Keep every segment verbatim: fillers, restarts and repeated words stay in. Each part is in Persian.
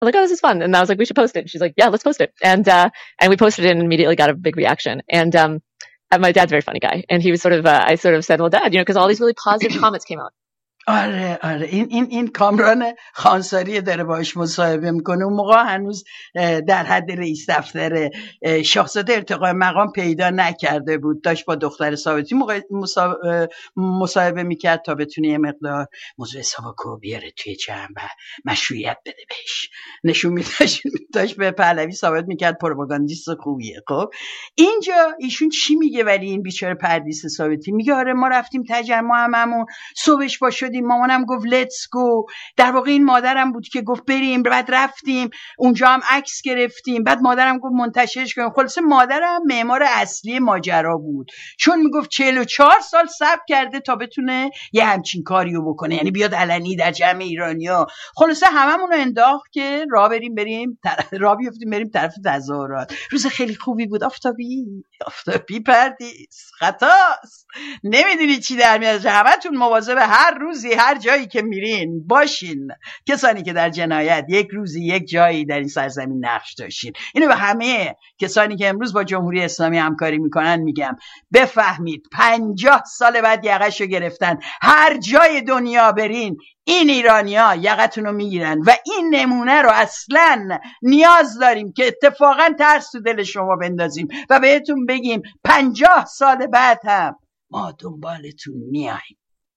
I'm like, oh, this is fun. And I was like, we should post it. And she's like, yeah, let's post it. And, uh, and we posted it and immediately got a big reaction. And, um, my dad's a very funny guy. And he was sort of, uh, I sort of said, well, Dad, you know, cause all these really positive comments came out. آره آره این این این کامران خانساری داره باش مصاحبه میکنه. اون موقع هنوز در حد رئیس دفتر شاهزاده ارتقای مقام پیدا نکرده بود، داشت با دختر ثابتی مصاحبه میکرد تا بتونه یه مقدار موضوع ساواکو بیاره توی جمع و مشروعیت بده بهش. نشون میداشت داشت به پهلوی ثابت میکرد پروپاگاندیست خوبیه. خب اینجا ایشون چی میگه؟ ولی این بیچاره پردیس ثابتی میگه آره ما رفتیم تجمع هممون صبحش با شدیم، مامانم گفت let's go. در واقع این مادرم بود که گفت بریم، بعد رفتیم اونجا هم عکس گرفتیم، بعد مادرم گفت منتشرش کنیم. خلاصه مادرم معمار اصلی ماجرا بود، چون میگفت چهل و چهار سال صبر کرده تا بتونه یه همچین کاریو بکنه، یعنی بیاد علنی در جمع ایرانیا. خلاصه هممون رو انداخت که راه بریم بریم راه بیفتیم بریم طرف تظاهرات. روز خیلی خوبی بود. آفتابی آفتابی پردیس خطاست، نمیدونی چی در میاد. همتون مواظب هر روزی هر جایی که میرین باشین، کسانی که در جنایت یک روزی یک جایی در این سرزمین نقش داشتین. اینو به همه کسانی که امروز با جمهوری اسلامی همکاری میکنن میگم، بفهمید پنجاه سال بعد یقشو گرفتن، هر جای دنیا برین این ایرانیا یقتونو میگیرن و این نمونه رو اصلا نیاز داریم که اتفاقا ترس تو دل شما بندازیم و بهتون بگیم پنجاه سال بعد هم ما دنبالتون میاییم.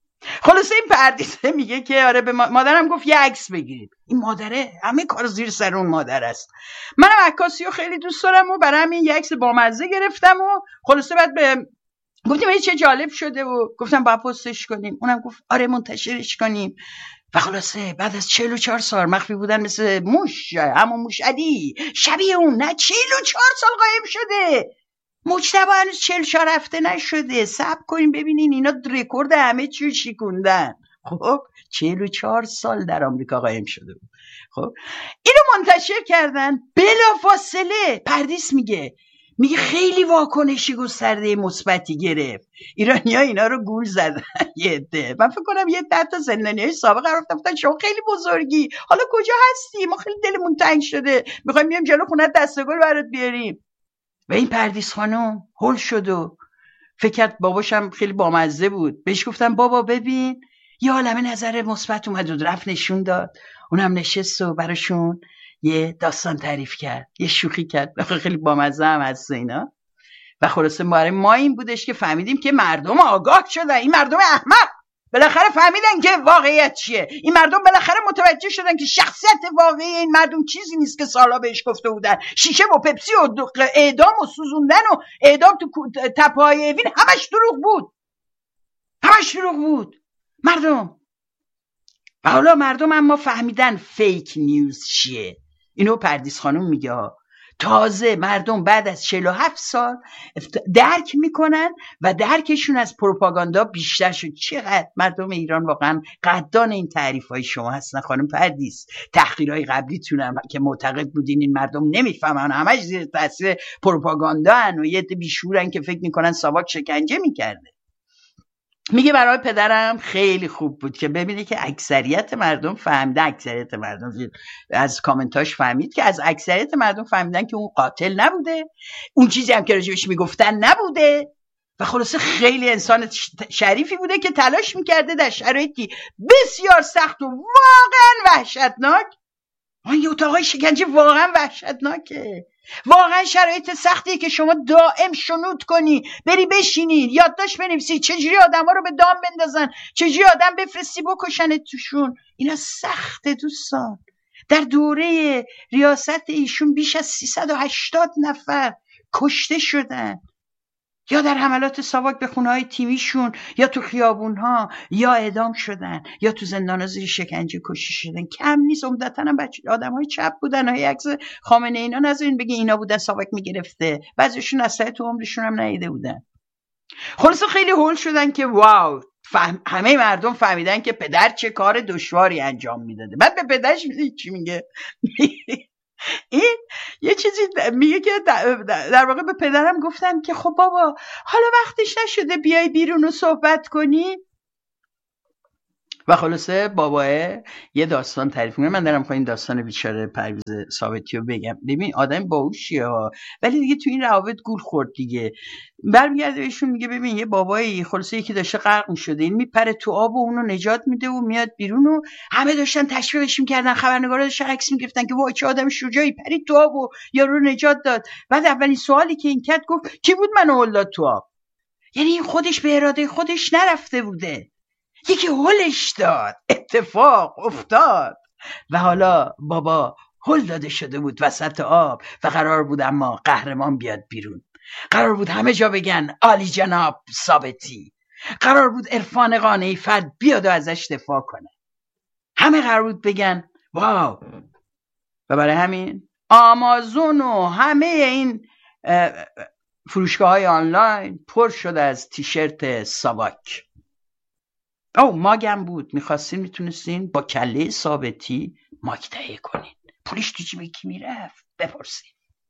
خلاصه این پردیسه میگه که آره به مادرم گفت یه عکس بگیریم. این مادره همه کار زیر سر اون مادر است. منم عکاسی رو خیلی دوست دارم و برای همین یه عکس بامزه گرفتم و خلاصه بعد به گفتیم این چه جالب شده و گفتم باید پستش کنیم. اونم گفت آره منتشرش کنیم. و خلاصه بعد از چهل و چهار سال مخفی بودن مثل موش، همون موش علی شبیه اون، نه چهل و چهار سال قایم شده. مجتبی هنوز چهل و چهار هفته نشده. صبر کنیم ببینین اینا رکورد همه چیو شکوندن. خب چهل و چهار سال در آمریکا قایم شده بود. خب اینو منتشر کردن. بلافاصله پردیس میگه میگه خیلی واکنشی گسترده مثبتی گرفت. ایرانی‌ها اینا رو گول زدن. یه عده، من فکر کنم یه ده تا زندانیای سابق رفتن شما خیلی بزرگی، حالا کجا هستی؟ ما خیلی دلمون تنگ شده، میخوایم بیایم جلو خونت دستگل برات بیاریم. و این پردیس خانم هول شد و فکر کرد باباشم خیلی بامزه بود. بهش گفتم بابا ببین یه عالمه نظر مثبت اومد و رفت نشون داد. اونم نشست و براشون یه داستان تعریف کرد، یه شوخی کرد، خیلی بامزه هم هست اینا. و خلاصه برای ما این بودش که فهمیدیم که مردم آگاه شدن. این مردم احمق بالاخره فهمیدن که واقعیت چیه. این مردم بالاخره متوجه شدن که شخصیت واقعی این مردم چیزی نیست که سالا بهش گفته بودن. شیشه و پپسی و اعدام و سوزوندن و اعدام تو تپه‌های اوین همش دروغ بود، همش دروغ بود مردم. و حالا مردم اما فهمیدن فیک نیوز چیه. اینو پردیس خانم میگه تازه مردم بعد از چهل و هفت سال درک میکنن و درکشون از پروپاگاندا بیشتر شد. چقدر مردم ایران واقعا قدردان این تعریف های شما هستن خانم پردیس. تحقیرهای قبلیتونم که معتقد بودین این مردم نمیفهمن، همش زیر تاثیر پروپاگاندا ان و یه عده بیشورن که فکر میکنن ساواک شکنجه میکرده. میگه برای پدرم خیلی خوب بود که ببینه که اکثریت مردم فهمیده، اکثریت مردم از کامنتاش فهمید که از اکثریت مردم فهمیدن که اون قاتل نبوده، اون چیزی هم که راجبش میگفتن نبوده و خلاصه خیلی انسان شریفی بوده که تلاش میکرده در شرایطی بسیار سخت و واقعا وحشتناک. آن یه اتاقای شکنجه واقعا وحشتناکه، واقعا شرایط سختیه که شما دائم شنود کنی، بری بشینی یادداشت بنویسی چجوری آدم ها رو به دام بندازن، چجوری آدم بفرستی بکشن توشون. اینا سخته دوستان. در دوره ریاست ایشون بیش از سیصد و هشتاد نفر کشته شدن، یا در حملات ساواک به خونه های تیمیشون، یا تو خیابون ها، یا اعدام شدن، یا تو زندان ها زیر شکنجه کشته شدن. کم نیست. عمدتاً هم بچه آدم های چپ بودن. های عکس خامنه اینا نذارین بگی اینا بودن ساواک میگرفته، بعضیشون اصلا تو عمرشون هم ندیده بودن. خلاصه خیلی هول شدن که واو، فهم... همه مردم فهمیدن که پدر چه کار دشواری انجام میداده. بعد به پدرش میگه چی میگه؟ این یه چیزی میگه که در واقع به پدرم گفتم که خب بابا حالا وقتش نشده بیای بیرون و صحبت کنی؟ و خلاصه باباه یه داستان تعریف میکنه. من دارم میخوام این داستان بیچاره پرویز ثابتی رو بگم. ببین آدم باهوشیه ها، ولی دیگه تو این روابط گول خورد دیگه. برمیگرده بهشون میگه ببین یه بابایی خلاصه یکی داشته غرق میشده، این میپره تو آب و اونو نجات میده و میاد بیرون و همه داشتن تشویقش میکردن، خبرنگارا داشتن عکس میگرفتن که وای چه آدم شجاعی، پرید تو آب و یارو رو نجات داد. بعد اولین سوالی که این کرد گفت کی بود منو هل داد تو آب؟ یعنی این خودش به اراده خودش نرفته بوده، یکی هلش داد، اتفاق افتاد و حالا بابا هل داده شده بود وسط آب و قرار بود اما قهرمان بیاد بیرون. قرار بود همه جا بگن عالی جناب ثابتی. قرار بود عرفان قانعی فرد بیاد و ازش دفاع کنه. همه قرار بود بگن واو. و برای همین آمازون و همه این فروشگاه های آنلاین پر شده از تیشرت ساواک. او ماگم بود، میخواستین میتونستین با کله ثابتی ماگ تهیه کنین، پولش تو جیب کی میرفت بپرسین.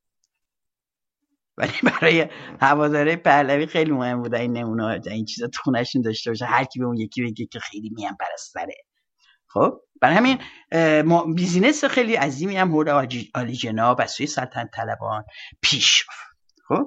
ولی برای هواداره پهلوی خیلی مهم بود این نمونه این چیزا تو خونه‌شون داشته باشه، هر کی به اون یکی بگه که خیلی میام پرستاره. خب برای همین بیزینس خیلی عظیمی هم حول عالی جناب از سوی سلطنت طلبان پیش رفت. خب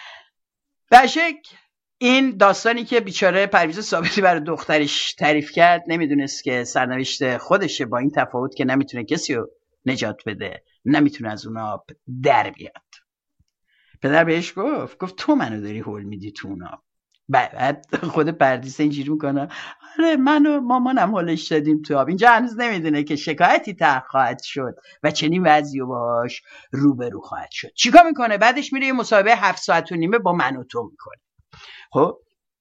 بشک این داستانی که بیچاره پرویز ثابتی برای دخترش تعریف کرد، نمیدونست که سرنوشت خودشه، با این تفاوت که نمیتونه کسی رو نجات بده، نمیتونه از اون آب در بیاد. پدر بهش گفت گفت تو منو داری هول میدی تو اون آب. بعد خود پردیس اینجوری میکنه آره من و مامانم هولش دادیم تو آب. اینجا هنوز نمیدونه که شکایتی طرح خواهد شد و چنین وضعی باهاش روبرو خواهد شد. چیکار میکنه؟ بعدش میره یه مصاحبه هفت ساعت و نیمه با من و تو میکنه. خب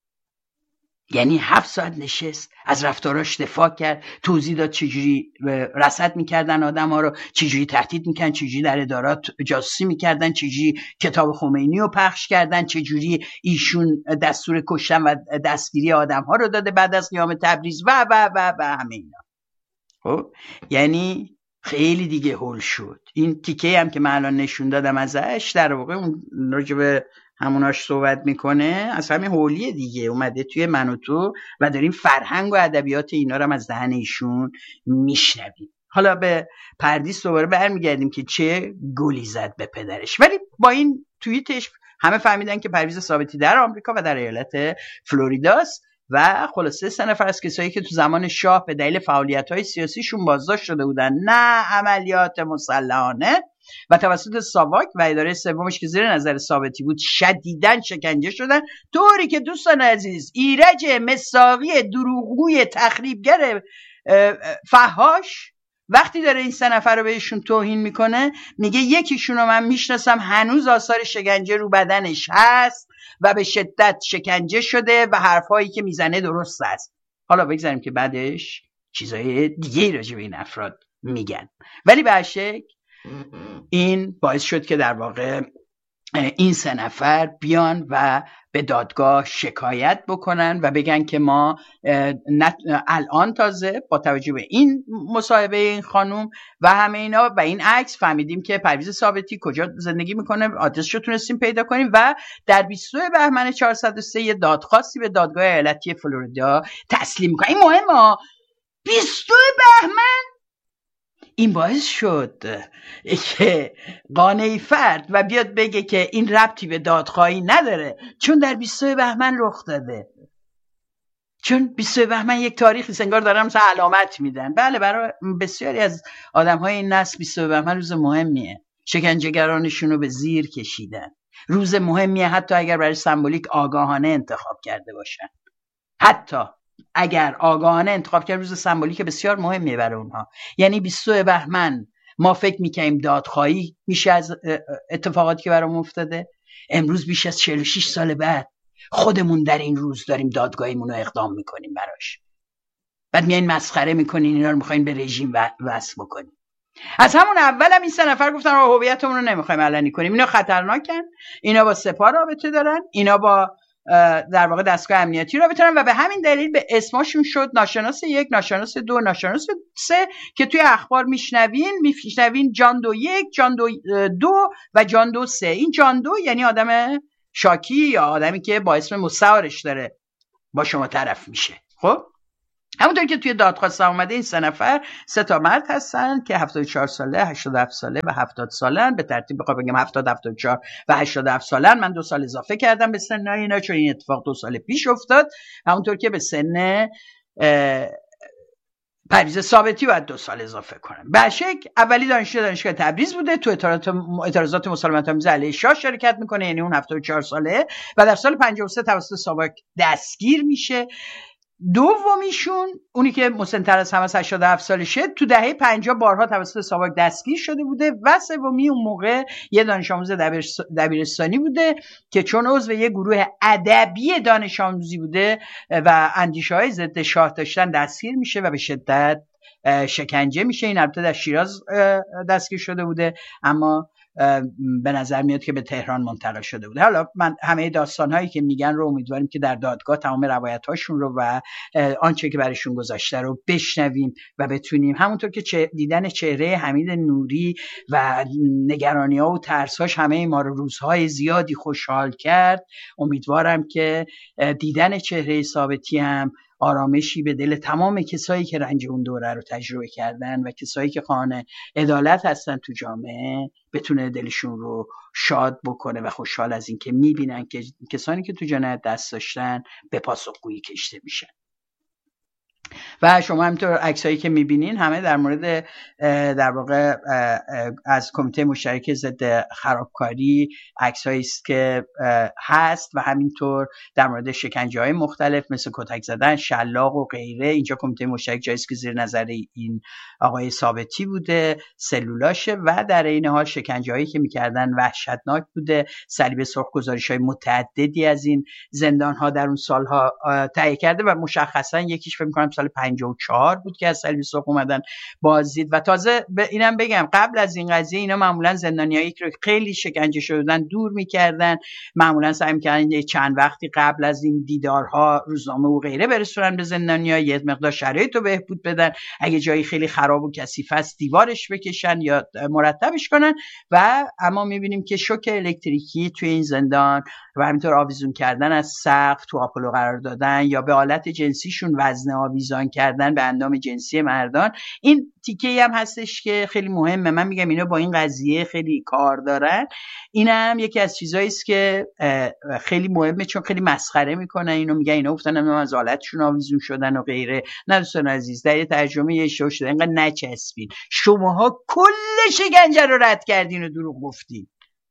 یعنی هفت ساعت نشست از رفتاراش دفاع کرد، توضیح داد چجوری رصد میکردن آدم ها رو، چجوری تهدید میکردن، چجوری در ادارات جاسوسی میکردن، چجوری کتاب خمینی رو پخش کردن، چجوری ایشون دستور کشتن و دستگیری آدم ها رو داده بعد از قیام تبریز و و و و همه اینا. خب یعنی خیلی دیگه هول شد. این تیکه هم که من الان نشون دادم ازش در واقع اون راجب هموناش صحبت میکنه، از همین هولیه دیگه، اومده توی من و تو و داریم فرهنگ و ادبیات اینا رو از دهن ایشون میشنویم. حالا به پردیس دوباره برمیگردیم که چه گلی زد به پدرش. ولی با این توییتش همه فهمیدن که پرویز ثابتی در آمریکا و در ایالت فلوریداست و خلاصه سه نفر از کسایی که تو زمان شاه به دلیل فعالیت‌های سیاسیشون بازداشت شده بودن، نه عملیات مسلحانه، و توسط ساواک و اداره سومش که زیر نظر ثابتی بود شدیداً شکنجه شدن، طوری که دوستان عزیز ایرج مساقی دروغگوی تخریبگر فحاش وقتی داره این سه نفر رو بهشون توهین میکنه میگه یکیشون رو من میشناسم هنوز آثار شکنجه رو بدنش هست و به شدت شکنجه شده و حرفایی که میزنه درست است. حالا بگذاریم که بعدش چیزای دیگه راجع به این افراد میگن، ولی به شک این باعث شد که در واقع این سه نفر بیان و به دادگاه شکایت بکنن و بگن که ما الان تازه با توجه به این مصاحبه این خانوم و همه اینا و این عکس فهمیدیم که پرویز ثابتی کجا زندگی میکنه، آدرسش رو تونستیم پیدا کنیم و در بیست و دو بهمن چهارصد و سه یه دادخواستی به دادگاه ایالتی فلوریدا تسلیم میکنه. این مهمه، بیست و دو بهمن. این باعث شد که قانعی فرد و بیاد بگه که این ربطی به دادخواهی نداره چون در بیست و دو بهمن رخ داده، چون بیست و دو بهمن یک تاریخی سنگار دارم مثلا علامت میدن. بله برای بسیاری از آدم های این نسل بیست و دو بهمن روز مهمیه، شکنجهگرانشون رو به زیر کشیدن، روز مهمیه حتی اگر برای سمبولیک آگاهانه انتخاب کرده باشن، حتی اگر آگاهانه انتخاب کرد روز سمبولیک بسیار مهمیه برای اونها. یعنی بیست و دو بهمن ما فکر میکنیم دادخواهی میشه از اتفاقاتی که برامون افتاده، امروز بیش از چهل و شش سال بعد خودمون در این روز داریم دادگاهیمون رو اقدام میکنیم براش. بعد میایین مسخره میکنین اینا رو میخواین به رژیم وصل بکنین. از همون اول هم این سه نفر گفتن آقا هویتمون رو نمیخوایم علنی کنیم، اینا خطرناکن، اینا با سپاه رابطه دارن، اینا با در واقع دستگاه امنیتی رو بتونن و به همین دلیل به اسمشون شد ناشناس یک، ناشناس دو، ناشناس سه که توی اخبار میشنوین میشنوین جان دو یک، جان دو دو و جان دو سه. این جان دو یعنی آدم شاکی یا آدمی که با اسم مستعارش داره با شما طرف میشه. خب همونطور که توی دادخواست اومده این سه نفر سه تا مرد هستن که هفتاد و چهار ساله، هشتاد و هفت ساله و هفتاد سالن. به ترتیب بخوام بگم هفتاد، هفتاد و چهار و هشتاد و هفت سالن. من دو سال اضافه کردم به سن اینا چون این اتفاق دو سال پیش افتاد. همونطور که به سن پرویز ثابتی باید دو سال اضافه کنم. بشک اولی دانشجو دانشگاه تبریز بوده، تو اعتراضات مسالمت‌آمیز علیه شاه شرکت میکنه، یعنی اون هفتاد و چهار ساله، و در سال پنجاه و سه توسط ساواک دستگیر میشه. دومیشون اونی که مسن‌تر از همه هشتاد و هفت سالشه، تو دهه پنجاه بارها توسط ساواک دستگیر شده بوده. و سومی اون موقع یه دانش آموز دبیرستانی بوده که چون عضو یه گروه ادبی دانش آموزی بوده و اندیشه‌های ضد شاه داشتن دستگیر میشه و به شدت شکنجه میشه. این البته در شیراز دستگیر شده بوده، اما به نظر میاد که به تهران منتقل شده بوده. حالا من همه داستانهایی که میگن رو امیدواریم که در دادگاه تمام روایت هاشون رو و آنچه که برشون گذاشته رو بشنویم و بتونیم همونطور که دیدن چهره حمید نوری و نگرانی ها و ترساش همه ما رو روزهای زیادی خوشحال کرد، امیدوارم که دیدن چهره ثابتی هم آرامشی به دل تمام کسایی که رنج اون دوره رو تجربه کردن و کسایی که خواهان عدالت هستن تو جامعه بتونه دلشون رو شاد بکنه و خوشحال از این که میبینن که کسانی که تو جنایت دست داشتن به پاسخگویی کشته میشن. و شما همینطور عکسایی که میبینین همه در مورد در واقع از کمیته مشترک ضد خرابکاری عکسایی است که هست و همینطور در مورد شکنجه‌های مختلف مثل کتک زدن، شلاق و غیره. اینجا کمیته مشترک جاییست که زیر نظر این آقای ثابتی بوده، سلولاشه، و در این حال شکنجه‌هایی که میکردن وحشتناک بوده. صلیب سرخ گزارش‌های متعددی از این زندان‌ها در اون سالها تهیه کرده و مشخصا یکیش فکر می‌کنم سال پنجاه و چهار بود که از صلیب سرخ اومدن بازدید. و تازه به اینم بگم قبل از این قضیه اینا معمولا زندانیایی که خیلی شکنجه شده بودن دور می‌کردن، معمولا سعی می‌کردن چند وقتی قبل از این دیدارها روزنامه و غیره برسونن به زندانی‌ها، یه مقدار شرایط رو بهبود بدن، اگه جایی خیلی خراب و کثیف است دیوارش بکشن یا مرتبش کنن. و اما می‌بینیم که شوک الکتریکی توی این زندان و همینطور آویزون کردن از سقف، تو آپولو قرار دادن یا به حالت جنسیشون وزنه آویزان کردن به اندام جنسی مردان، این تیکه‌ای هم هستش که خیلی مهمه. من میگم اینا با این قضیه خیلی کار دارن. اینم یکی از چیزایی است که خیلی مهمه چون خیلی مسخره میکنن اینو، میگن اینا گفتن از حالتشون آویزون شدن و غیره. نه دوستان عزیز، در یه ترجمه یه اشتباه شده، اینقدر نچسبین. شماها کل شکنجه رو رد کردین و دروغ گفتین،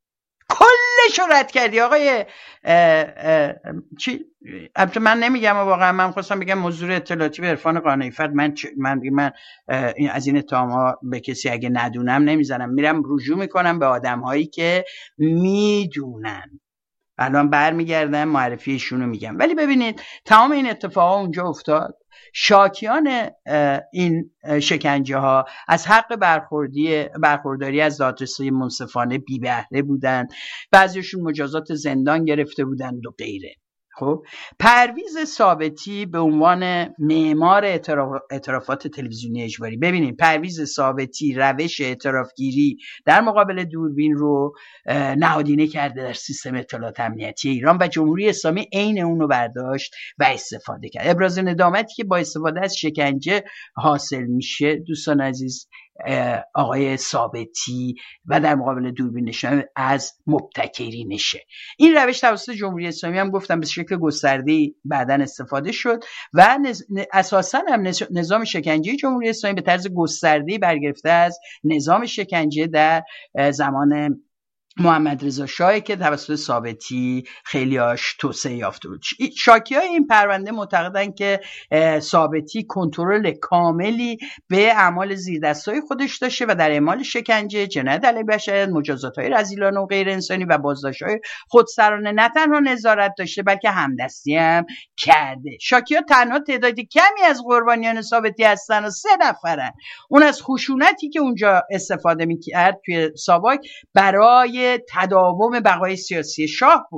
کلش رو رد کردی آقای اه اه چی؟ البته من نمیگم واقعا، من خواستم بگم موضوع اطلاعاتی به عرفان قانعی فرد. من من من از این اتهام‌ها به کسی اگه ندونم نمیزنم، میرم رجوع میکنم به آدم‌هایی که میدونن. الان برمیگردم معرفیشون رو میگم. ولی ببینید تمام این اتفاقا اونجا افتاد. شاکیان این شکنجه ها از حق برخوردی برخورداری از دادرسی منصفانه بی بهره بودند، بعضیشون مجازات زندان گرفته بودند و غیره. خب پرویز ثابتی به عنوان معمار اعتراف، اعترافات تلویزیونی اجباری، ببینید پرویز ثابتی روش اعترافگیری در مقابل دوربین رو نهادینه کرده در سیستم اطلاعات امنیتی ایران و جمهوری اسلامی عین اون رو برداشت و استفاده کرد. ابراز ندامتی که با استفاده از شکنجه حاصل میشه دوستان عزیز، آقای ثابتی و در مقابل دوربین نشان از مبتکرینشه. این روش توسط جمهوری اسلامی هم گفتم به شکل گسترده‌ای بعداً استفاده شد و اساساً هم نظام شکنجه جمهوری اسلامی به طرز گسترده‌ای برگرفته از نظام شکنجه در زمان محمد رضا شاه که توسط ثابتی خیلیاش توسعه یافته بود. شاکیای این پرونده معتقدن که ثابتی کنترل کاملی به اعمال زیردستای خودش داشته و در اعمال شکنجه، جنایت علیه بشریت، مجازات‌های رذیلانه و غیر انسانی و بازداشت‌های خودسرانه نه تنها نظارت داشته بلکه همدستی هم کرده. شاکیا تنها تعدادی کمی از قربانیان ثابتی هستن و سه نفرن. اون از خشونتی که اونجا استفاده می‌کرد توی ساواک برای تداوم بقای سیاسی شاه بود.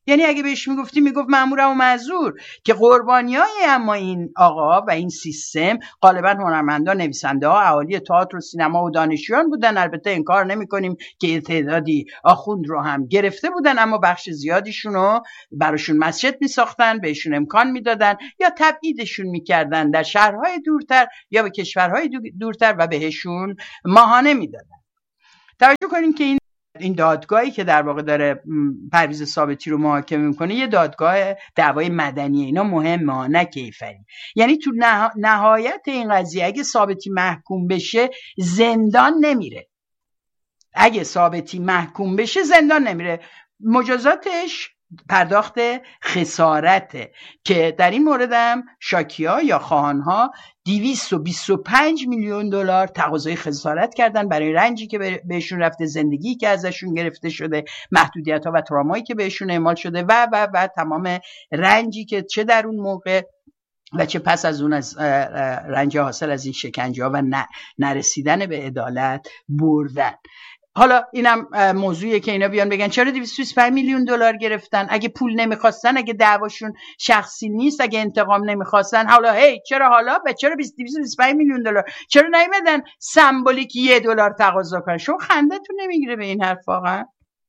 یعنی اگه بهش میگفتی میگفت مأمورم و معذور، که قربانیای اما این آقا و این سیستم غالبا هنرمندان، نویسنده ها، اهالی تئاتر و سینما و دانشجویان بودن. البته انکار نمی‌کنیم که تعدادی آخوند رو هم گرفته بودن، اما بخش زیادیشون رو براشون مسجد میساختن، بهشون امکان میدادن یا تبعیدشون میکردن در شهرهای دورتر یا به کشورهای دورتر و بهشون ماهانه میدادن. توجه کنین که این این دادگاهی که در واقع داره پرویز ثابتی رو محاکمه میکنه یه دادگاه دعوای مدنیه. اینا مهمه نه کیفری. یعنی تو نه... نهایت این قضیه اگه ثابتی محکوم بشه زندان نمیره. اگه ثابتی محکوم بشه زندان نمیره، مجازاتش پرداخت خسارته که در این مورد هم شاکی‌ها یا خواهان‌ها دویست و بیست و پنج میلیون دلار تقاضای خسارت کردن برای رنجی که بهشون رفته، زندگی که ازشون گرفته شده، محدودیت‌ها و ترومایی که بهشون اعمال شده و و و تمام رنجی که چه در اون موقع و چه پس از اون از رنج حاصل از این شکنجه‌ها و نرسیدن به عدالت بردن. حالا اینم موضوعیه که اینا بیان بگن چرا دویست و بیست و پنج میلیون دلار گرفتن؟ اگه پول نمیخواستن، اگه دعواشون شخصی نیست، اگه انتقام نمیخواستن، حالا هی چرا حالا و چرا دویست و بیست و پنج میلیون دلار؟ چرا نیومدن سمبولیک یک دلار تقاضا کنن؟ شما خندتون نمیگیره به این حرف واقعا؟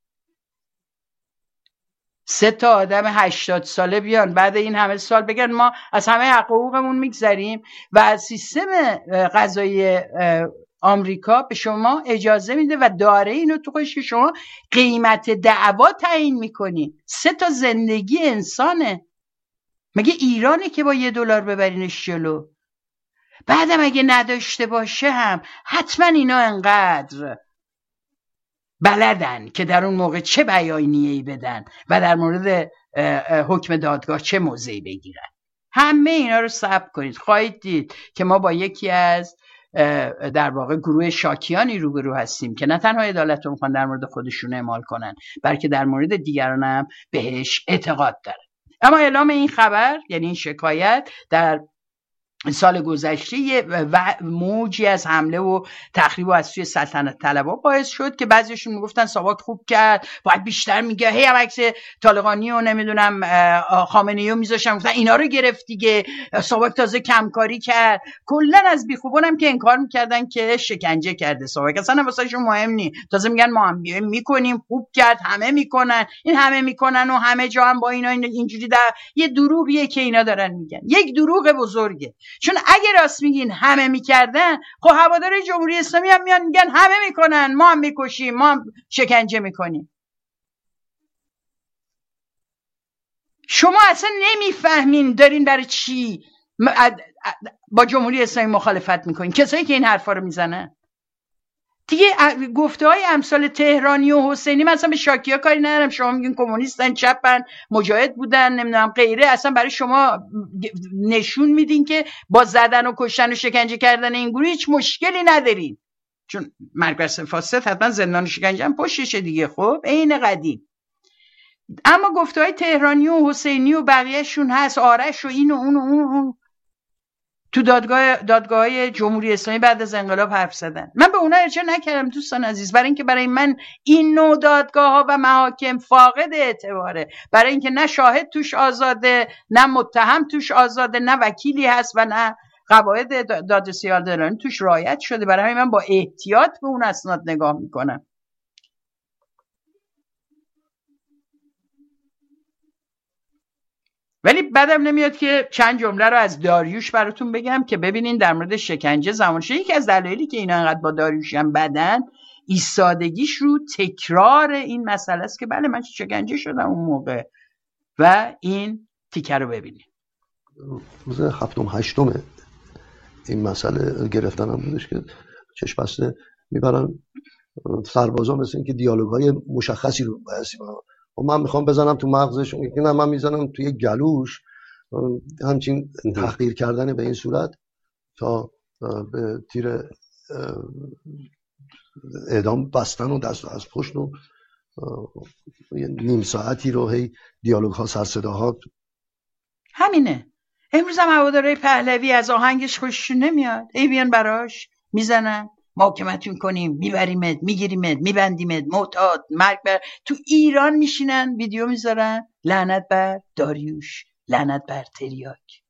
سه تا آدم هشتاد ساله بیان بعد این همه سال بگن ما از همه حقوقمون میگذریم و از سیستم قضایی آمریکا به شما اجازه میده و داره اینو تو خودش که شما قیمت دعوا تعیین میکنی. سه تا زندگی انسانه. مگه ایرانه که با یه دلار ببرینش جلو؟ بعدم اگه نداشته باشه هم حتما اینا انقدر بلدن که در اون موقع چه بیانیه‌ای بدن و در مورد حکم دادگاه چه موضعی بگیرن. همه اینا رو ثبت کنید. خواهید دید که ما با یکی از در واقع گروه شاکیانی روبرو هستیم که نه تنها عدالت رو میخوان در مورد خودشون اعمال کنن، بلکه در مورد دیگران هم بهش اعتقاد دارن. اما اعلام این خبر، یعنی این شکایت، در سال گذشته یه موجی از حمله و تخریب و از سوی سلطنت طلبها باعث شد که بعضیشون میگفتن ساواک خوب کرد، باید بیشتر میگه، هی هم عکس طالقانی و نمیدونم خامنه‌ای رو میذاشتن، گفتن اینا رو گرفت دیگه، ساواک تازه کمکاری کرد. کلا از بیخوبان هم که انکار میکردن که شکنجه کرده ساواک، اصلا واسهشون مهم نی، تازه میگن ما هم میکنیم، خوب کرد، همه میکنن. این همه میکنن و همه جا هم با اینا اینجوری در یه دروغیه که اینا دارن میگن، یک دروغ بزرگه. چون اگه راست میگین همه میکردن، خب هواداره جمهوری اسلامی هم میان میگن همه میکنن، ما هم میکشیم، ما هم شکنجه میکنیم. شما اصلا نمیفهمین دارین برای چی با جمهوری اسلامی مخالفت میکنین. کسایی که این حرفا رو میزنن دیگه، گفته های امثال تهرانی و حسینی، مثلا به شاکی‌ها کاری ندارم، شما میگین کمونیستن، چپن، مجاهد بودن، نمیدونم غیره، اصلا برای شما نشون میدین که با زدن و کشتن و شکنجه کردن این گروه هیچ مشکلی ندارین، چون مرگ بر فاسد حتما زندان و شکنجه هم پشتشه دیگه. خب عین قدیم. اما گفته های تهرانی و حسینی و بقیه‌شون هست، آرش و این و اون و اون, و اون. تو دادگاه دادگاه‌های جمهوری اسلامی بعد از انقلاب حرف زدن. من به اونا ارجاع نکردم دوستان عزیز، برای اینکه برای من این نوع دادگاه‌ها و محاکم فاقد اعتباره، برای اینکه نه شاهد توش آزاده، نه متهم توش آزاده، نه وکیلی هست و نه قواعد دادرسی عادلانه توش رعایت شده. برای همین من با احتیاط به اون اسناد نگاه میکنم. ولی بعدم نمیاد که چند جمله رو از داریوش براتون بگم که ببینین در مورد شکنجه زمانشه. یکی از دلایلی که اینا انقدر با داریوش هم بدن، ایستادگیش رو تکرار این مسئله است که بله من شکنجه شدم اون موقع. و این تیکه رو ببینین. روز هفتم هشتم این مسئله گرفتن هم بودش که چشم بسته میبرن سربازا، مثل این که دیالوگ‌های مشخصی رو بحثی کنن. و من میخوام بزنم تو مغزش، نه من میزنم توی گلوش. همچین تحقیر کردن به این صورت تا به تیر اعدام بستن و دست از پشت و نیم ساعتی رو هی دیالوگ ها، سر صداها. همینه. امروز هم هواداره پهلوی از آهنگش خوششون نمیاد، ای بیان براش میزنن، محاکمتون کنیم، میبریمت، میگیریمت، میبندیمت، معتاد، مرگ بر. تو ایران میشینن ویدیو میذارن لعنت بر داریوش، لعنت بر تریاک.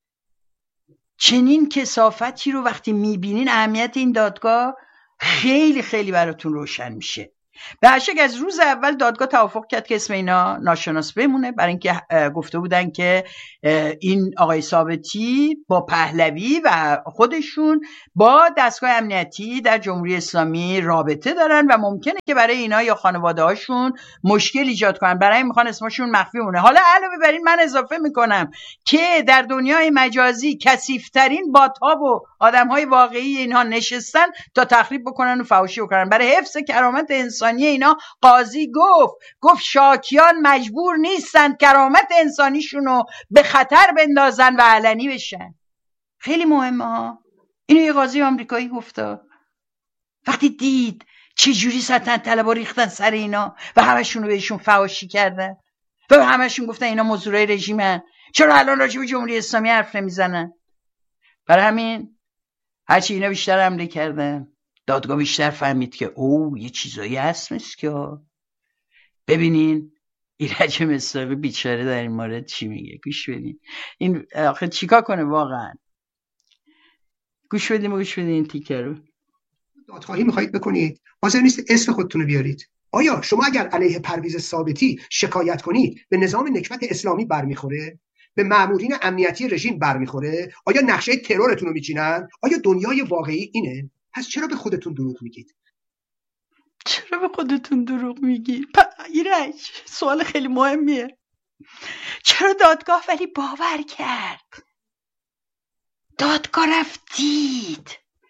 چنین کثافتی رو وقتی میبینین اهمیت این دادگاه خیلی خیلی براتون روشن میشه. به هر شکل از روز اول دادگاه توافق کرد که اسم اینا ناشناس بمونه، برای اینکه گفته بودن که این آقای ثابتی با پهلوی و خودشون با دستگاه امنیتی در جمهوری اسلامی رابطه دارن و ممکنه که برای اینا یا خانواده هاشون مشکل ایجاد کنن، برای این میخوان اسمشون مخفی مونه. حالا علاوه بر این من اضافه میکنم که در دنیای مجازی کثیف‌ترین بات‌ها و آدم‌های واقعی اینها نشستن تا تخریب بکنن و فحاشی بکنن. برای حفظ کرامت انسانی اینا قاضی گفت گفت شاکیان مجبور نیستن کرامت انسانیشونو به خطر بندازن و علنی بشن. خیلی مهمه ها. اینو یه قاضی آمریکایی گفته. وقتی دید چجوری سلطنت طلبا ریختن سر اینا و همشون رو بهشون فحاشی کردن و همشون گفتن اینا مزدورای رژیمن، چرا الان راجع به جمهوری اسلامی حرف نمیزنن؟ برای همین هرچی اینا بیشتر حمله کردن دادگاه بیشتر فهمید که او یه چیزایی هست مثل که ببینین ایرج مصداقی بیچاره در این مورد چی میگه. گوش بدین این آخه چیکار کنه واقعا. گوش بدیم و گوش بدین این تیکه رو. دادخواهی میخواهید بکنید، حاضر نیست اسم خودتون رو بیارید. آیا شما اگر علیه پرویز ثابتی شکایت کنید به نظام نکبت اسلامی برمیخوره؟ به مامورین امنیتی رژیم برمیخوره؟ آیا نقشه ترورتون رو میچینن؟ آیا دنیای واقعی اینه؟ پس چرا به خودتون دروغ میگید؟ چرا به خودتون دروغ میگید؟ ایرج سوال خیلی مهمیه. چرا دادگاه ولی باور کرد؟ دادگاه رفتید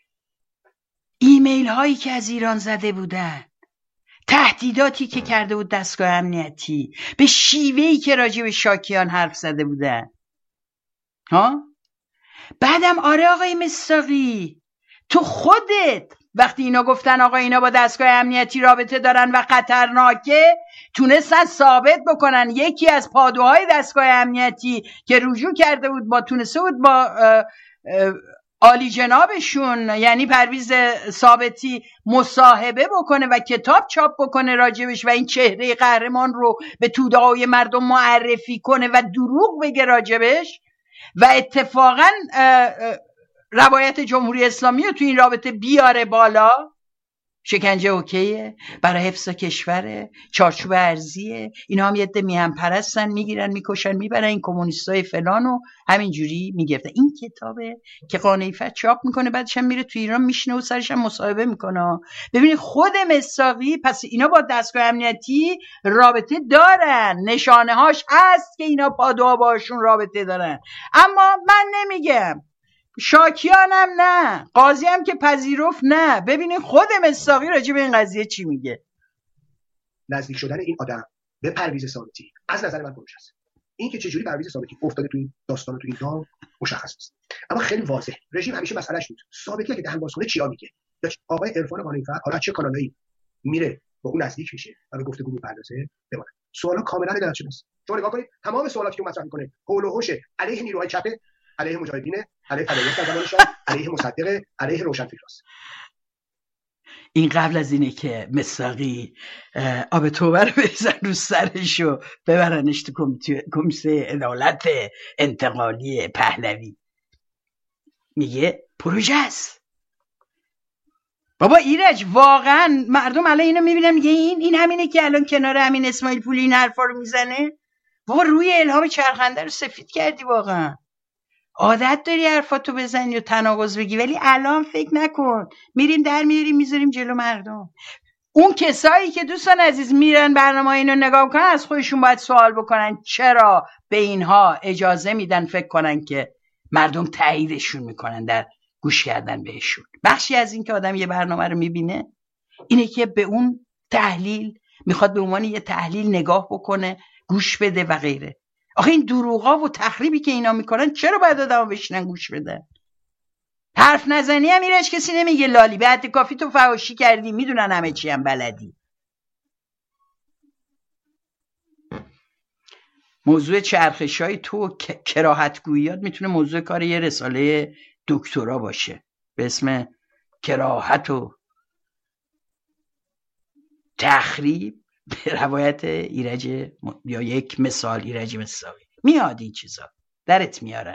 ایمیل هایی که از ایران زده بودن، تهدیداتی که کرده بود دستگاه امنیتی، به شیوهی که راجع به شاکیان حرف زده بودن ها. بعدم آره آقای مصداقی تو خودت وقتی اینا گفتن آقا اینا با دستگاه امنیتی رابطه دارن و خطرناکه، تونستن ثابت بکنن یکی از پادوهای دستگاه امنیتی که رجوع کرده بود با تونسته بود با اه اه عالی جنابشون یعنی پرویز ثابتی مصاحبه بکنه و کتاب چاپ بکنه راجبش و این چهره قهرمان رو به توده‌های مردم معرفی کنه و دروغ بگه راجبش و اتفاقا روایت جمهوری اسلامی رو تو این رابطه بیاره بالا. شکنجه اوکیه، برای حفظ کشوره، چارچوب ارضیه، اینا هم یه عده میهم پرستن، میگیرن میکشن میبرن این کمونیستای فلان و همینجوری میگرفتن. این کتابه که قانع فتح چاپ میکنه، بعدش هم میره تو ایران میشینه و سرش هم مصاحبه میکنه. ببینید خود مصداقی پس اینا با دستگاه امنیتی رابطه دارن، نشانه هاش هست که اینا پادوها باشون رابطه دارن. اما من نمیگم، شاکیانم نه، قاضی هم که پذیرفت نه. ببینید خود مصداقی راجع به این قضیه چی میگه. نزدیک شدن این آدم به پرویز ثابتی از نظر من پروژه است. این که چجوری پرویز ثابتی افتاده تو این داستان و تو این دام مشخص است، اما خیلی واضح رژیم همیشه مسئلهش بود ثابتی اگه دهن باز کنه چیا میگه. آقای عرفان قانع‌فر حالا چه کانالایی میره با اون نزدیک میشه و به گفتگو میپردازه بمونه. سوالا کاملا درجه‌ست. شما نگاه کنید تمام سوالاتی که مطرح میکنه حول و حوش علیه نیروهای چپه، علیه مجاهدین، علیه فداییات در زمان شاه، علیه مصدق، علیه روشنفکراست. این قبل از اینه که مصداقی آب توبه رو بزن رو سرش و ببرنش تو کمیته عدالت انتقالی پهلوی، میگه پروژه است. بابا ایرج واقعا مردم الان اینو میبینن میگه این این همینه که الان کنار همین اسماعیل پولی این حرفا رو میزنه. بابا روی الهام چرخنده رو سفید کردی، واقعا عادت داری حرفاتو بزنی و تناقض بگی، ولی الان فکر نکن میریم در میاریم میذاریم جلو مردم. اون کسایی که دوستان عزیز میرن برنامه اینو نگاه کنن از خودشون باید سوال بکنن چرا به اینها اجازه میدن فکر کنن که مردم تاییدشون میکنن در گوش کردن بهشون. بخشی از این که آدم یه برنامه رو میبینه اینه که به اون تحلیل میخواد به عنوان یه تحلیل نگاه بکنه، گوش بده و غیره. آخه این دروغا و تخریبی که اینا میکنن چرا باید آدم بشینن گوش بدن؟ حرف نزنی هم ایرج کسی نمیگه لالی، به حد کافی تو فحاشی کردی، میدونن همه چی هم بلدی. موضوع چرخشای تو و کراهتگوییات میتونه موضوع کار یه رساله دکترا باشه به اسم کراهت و تخریب به روایت ایرج م... یا یک مثال ایرج مساوی میاد این چیزا درت میارن.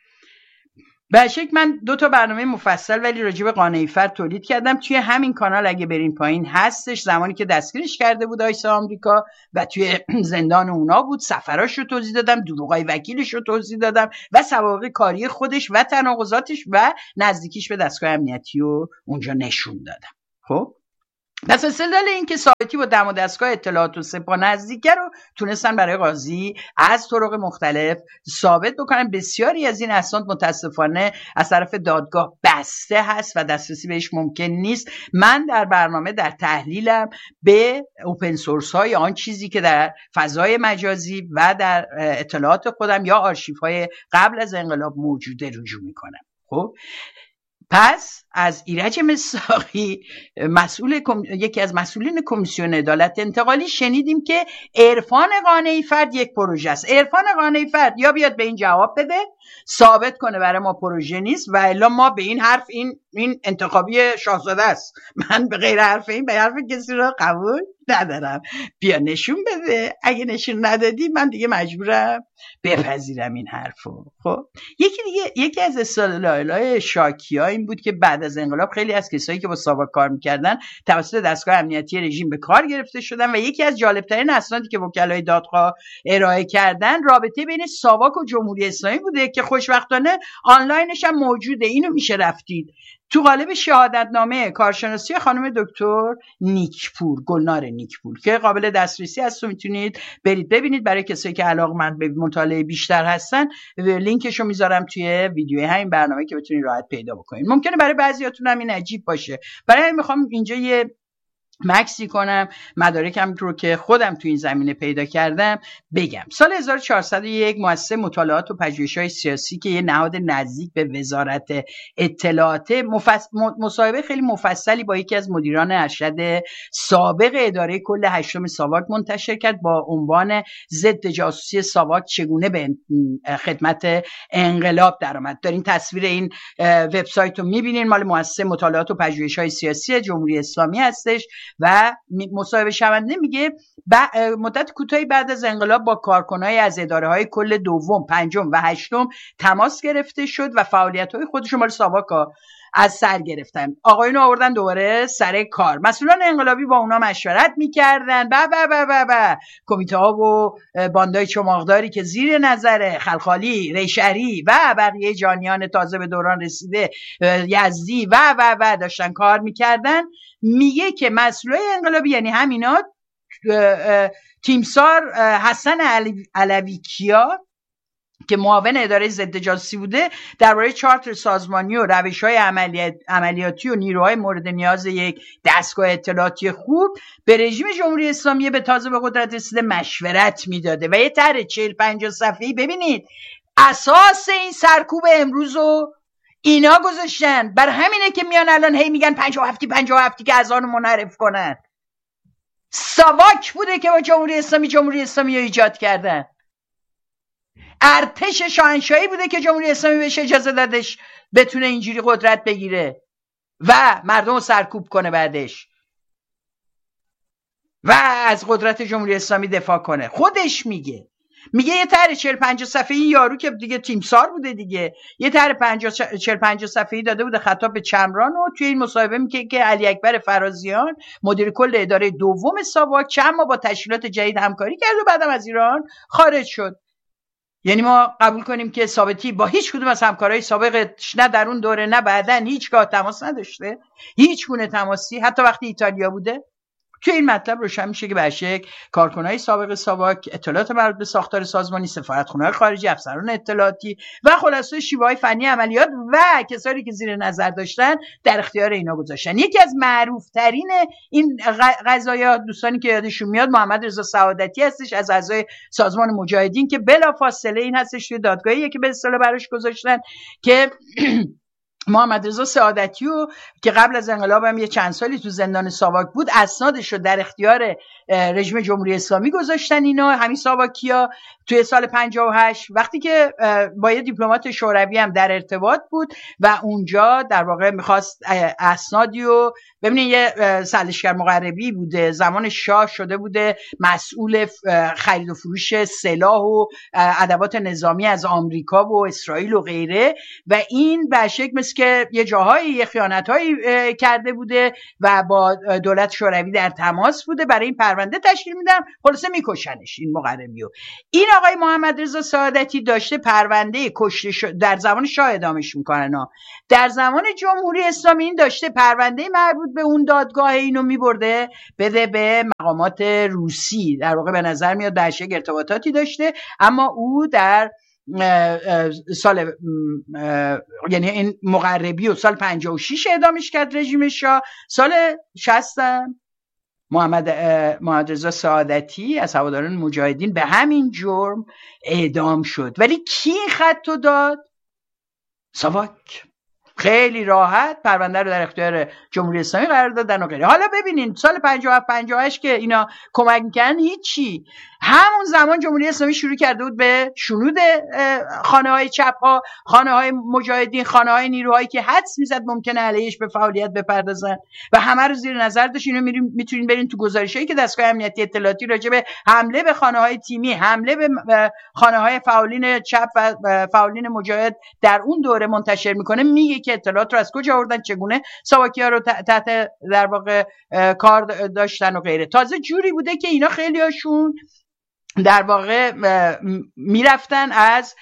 به شکل من دو تا برنامه مفصل ولی راجع به قانع فرد تولید کردم توی همین کانال، اگه برین پایین هستش. زمانی که دستگیرش کرده بود آیسا آمریکا و توی زندان اونا بود، سفراش رو توضیح دادم، دروغای وکیلش رو توضیح دادم و سوابق کاری خودش و تناقضاتش و نزدیکیش به دستگاه امنیتی رو اونجا نشون دادم. خب پس استدلال این که ثابتی با دم و دستگاه اطلاعات و سپاه نزدیکه رو تونستن برای قاضی از طرق مختلف ثابت بکنن. بسیاری از این اسناد متاسفانه از طرف دادگاه بسته هست و دسترسی بهش ممکن نیست. من در برنامه در تحلیلم به اوپن سورس های آن چیزی که در فضای مجازی و در اطلاعات خودم یا آرشیف های قبل از انقلاب موجوده رجوع میکنم. خب پس از ایرج مساقی مسئول کم... یکی از مسئولین کمیسیون عدالت انتقالی شنیدیم که عرفان قانعی فرد یک پروژه است. عرفان قانعی فرد یا بیاد به این جواب بده ثابت کنه برای ما پروژه نیست و الا ما به این حرف این این انتخابی شاهزاده است. من به غیر حرف این به حرف کسی رو قبول ندارم. بیا نشون بده. اگه نشون ندادی من دیگه مجبورم بپذیرم این حرفو. خب یکی دیگه یکی از استدلال‌های شاکی‌ها این بود که بعد از انقلاب خیلی از کسایی که با ساواک کار می‌کردن توسط دستگاه امنیتی رژیم به کار گرفته شدن و یکی از جالب‌ترین اسنادی که وکلای دادخواه ارائه کردن رابطه بین ساواک و جمهوری اسلامی بوده که خوشبختانه آنلاینش هم موجوده. اینو میشه رفتید تو قالب شهادتنامه کارشناسی خانم دکتر نیکپور، گلنار نیکپور که قابل دسترسی هست و میتونید برید ببینید. برای کسایی که علاقه‌مند به مطالعه بیشتر هستن لینکشو میذارم توی ویدیوی همین برنامه که بتونید راحت پیدا بکنید. ممکنه برای بعضیاتون هم این عجیب باشه، برای همین میخوام اینجا یه مکسی کنم مدارکم رو که خودم تو این زمینه پیدا کردم بگم. سال هزار و چهارصد و یک مؤسسه مطالعات و پژوهش‌های سیاسی که یه نهاد نزدیک به وزارت اطلاعات مفص... مصاحبه خیلی مفصلی با یکی از مدیران ارشد سابق اداره کل هشتم ساواک منتشر کرد با عنوان ضد جاسوسی ساواک چگونه به خدمت انقلاب درآمد. دارین تصویر این وبسایت رو می‌بینین، مال مؤسسه مطالعات و پژوهش‌های سیاسی جمهوری اسلامی هستش و مصاحبه شونده میگه مدت کوتاهی بعد از انقلاب با کارکنای از اداره‌های کل دوم، پنجم و هشتم تماس گرفته شد و فعالیت‌های خودشون مال ساواک از سر گرفتن. آقایون آوردن دوباره سر کار. مسئولان انقلابی با اونا مشورت میکردن و و و و و کمیته ها و باندای چماقداری که زیر نظر خلخالی، ریشعری و بقیه جانیان تازه به دوران رسیده یزدی و و و داشتن کار میکردن. میگه که مسئولای انقلابی یعنی همینا تیمسار حسن علوی کیا که معاون اداره ضد جاسوسی بوده درباره چارتر سازمانی و روش‌های عملیات عملیاتی و نیروهای مورد نیاز یک دستگاه اطلاعاتی خوب به رژیم جمهوری اسلامی به تازه به قدرت رسیده مشورت میداده و یه طرح چهل پنجاه صفحه‌ای ببینید اساس این سرکوب امروز رو اینا گذاشتن. بر همینه که میان الان هی میگن پنجاه و هفتی پنجاه و هفتی که از آن منحرف کنن. ساواک بوده که با جمهوری اسلامی جمهوری اسلامی رو ایجاد کردن. ارتش شاهنشاهی بوده که جمهوری اسلامی بهش اجازه دادش بتونه اینجوری قدرت بگیره و مردم رو سرکوب کنه بعدش و از قدرت جمهوری اسلامی دفاع کنه. خودش میگه میگه یه طرح چهل پنجاه صفحه‌ای یارو که دیگه تیمسار بوده دیگه یه طرح پنجاه چهل پنجاه صفحه‌ای داده بوده خطاب به چمران و توی این مصاحبه میگه که علی اکبر فرازیان مدیر کل اداره دوم ساواک چند ماه با تشکیلات جدید همکاری کرد و بعدم از ایران خارج شد. یعنی ما قبول کنیم که ثابتی با هیچ کدوم از همکارای سابقش نه در اون دوره نه بعداً هیچگاه تماس نداشته، هیچ گونه تماسی، حتی وقتی ایتالیا بوده. توی این مطلب روشن میشه که به شک کارکنای سابق ساواک، اطلاعات مربوط به ساختار سازمانی، سفارتخونه‌های خارجی، افسران اطلاعاتی و خلاصه شیوه‌های فنی عملیات و کسانی که زیر نظر داشتن در اختیار اینا گذاشتن. یکی از معروف‌ترین این قضایا دوستانی که یادشون میاد محمد رضا سعادتی هستش از اعضای سازمان مجاهدین که بلافاصله این هستش توی دادگاهی که به اصطلاح براش گذاشتن که محمد رضا سعادتی و که قبل از انقلاب هم یه چند سالی تو زندان ساواک بود، اسنادش رو در اختیار رژیم جمهوری اسلامی گذاشتن اینا، همین ساواکیا، توی سال پنجاه و هشت وقتی که با یه دیپلمات شوروی هم در ارتباط بود و اونجا در واقع میخواست اسنادی رو ببینید، یه سلشگر مقربی بوده، زمان شاه شده بوده مسئول خرید و فروش سلاح و ادوات نظامی از آمریکا و اسرائیل و غیره، و این به شکل مثل که یه جاهایی یه خیانت‌هایی کرده بوده و با دولت شوروی در تماس بوده، برای این پرونده تشکیل میدن، خلاصه میکشنش این مقربیو. این آقای محمد رضا سعادتی داشته پرونده کشته ش... در زمان شاه ادامش میکنن ها. در زمان جمهوری اسلامی این داشته پرونده مربوط به اون دادگاه اینو میبرده بده به مقامات روسی، در واقع به نظر میاد در شکل ارتباطاتی داشته، اما او در سال یعنی این مقربی و سال پنجاه و شش اعدامش کرد رژیم شاه. سال شصت محمد محمد رضا سعادتی از هواداران مجاهدین به همین جرم اعدام شد. ولی کی این خطو داد؟ ساواک. خیلی راحت پرونده رو در اختیار جمهوری اسلامی قرار دادن و غیره. حالا ببینین سال پنجاه و هفت پنجاه و هشت که اینا کمک میکنن هیچی، همون زمان جمهوری اسلامی شروع کرده بود به شنود خانه های چپ ها، خانه های مجاهدین، خانه های نیروهایی که حدس میزد ممکنه علیهش به فعالیت بپردازن و همه رو زیر نظر داشت. اینو میتونین برین تو گزارشایی که دستگاه امنیتی اطلاعاتی راجع به حمله به خانه های تیمی، حمله به خانه های فعالین چپ و فعالین مجاهد در اون دوره منتشر میکنه، میگه که اطلاعات رو از کجا آوردن، چگونه ساواکیا رو تحت در واقع کار داشتن و غیره. تازه جوری بوده که اینا خیلی هاشون در واقع میرفتن از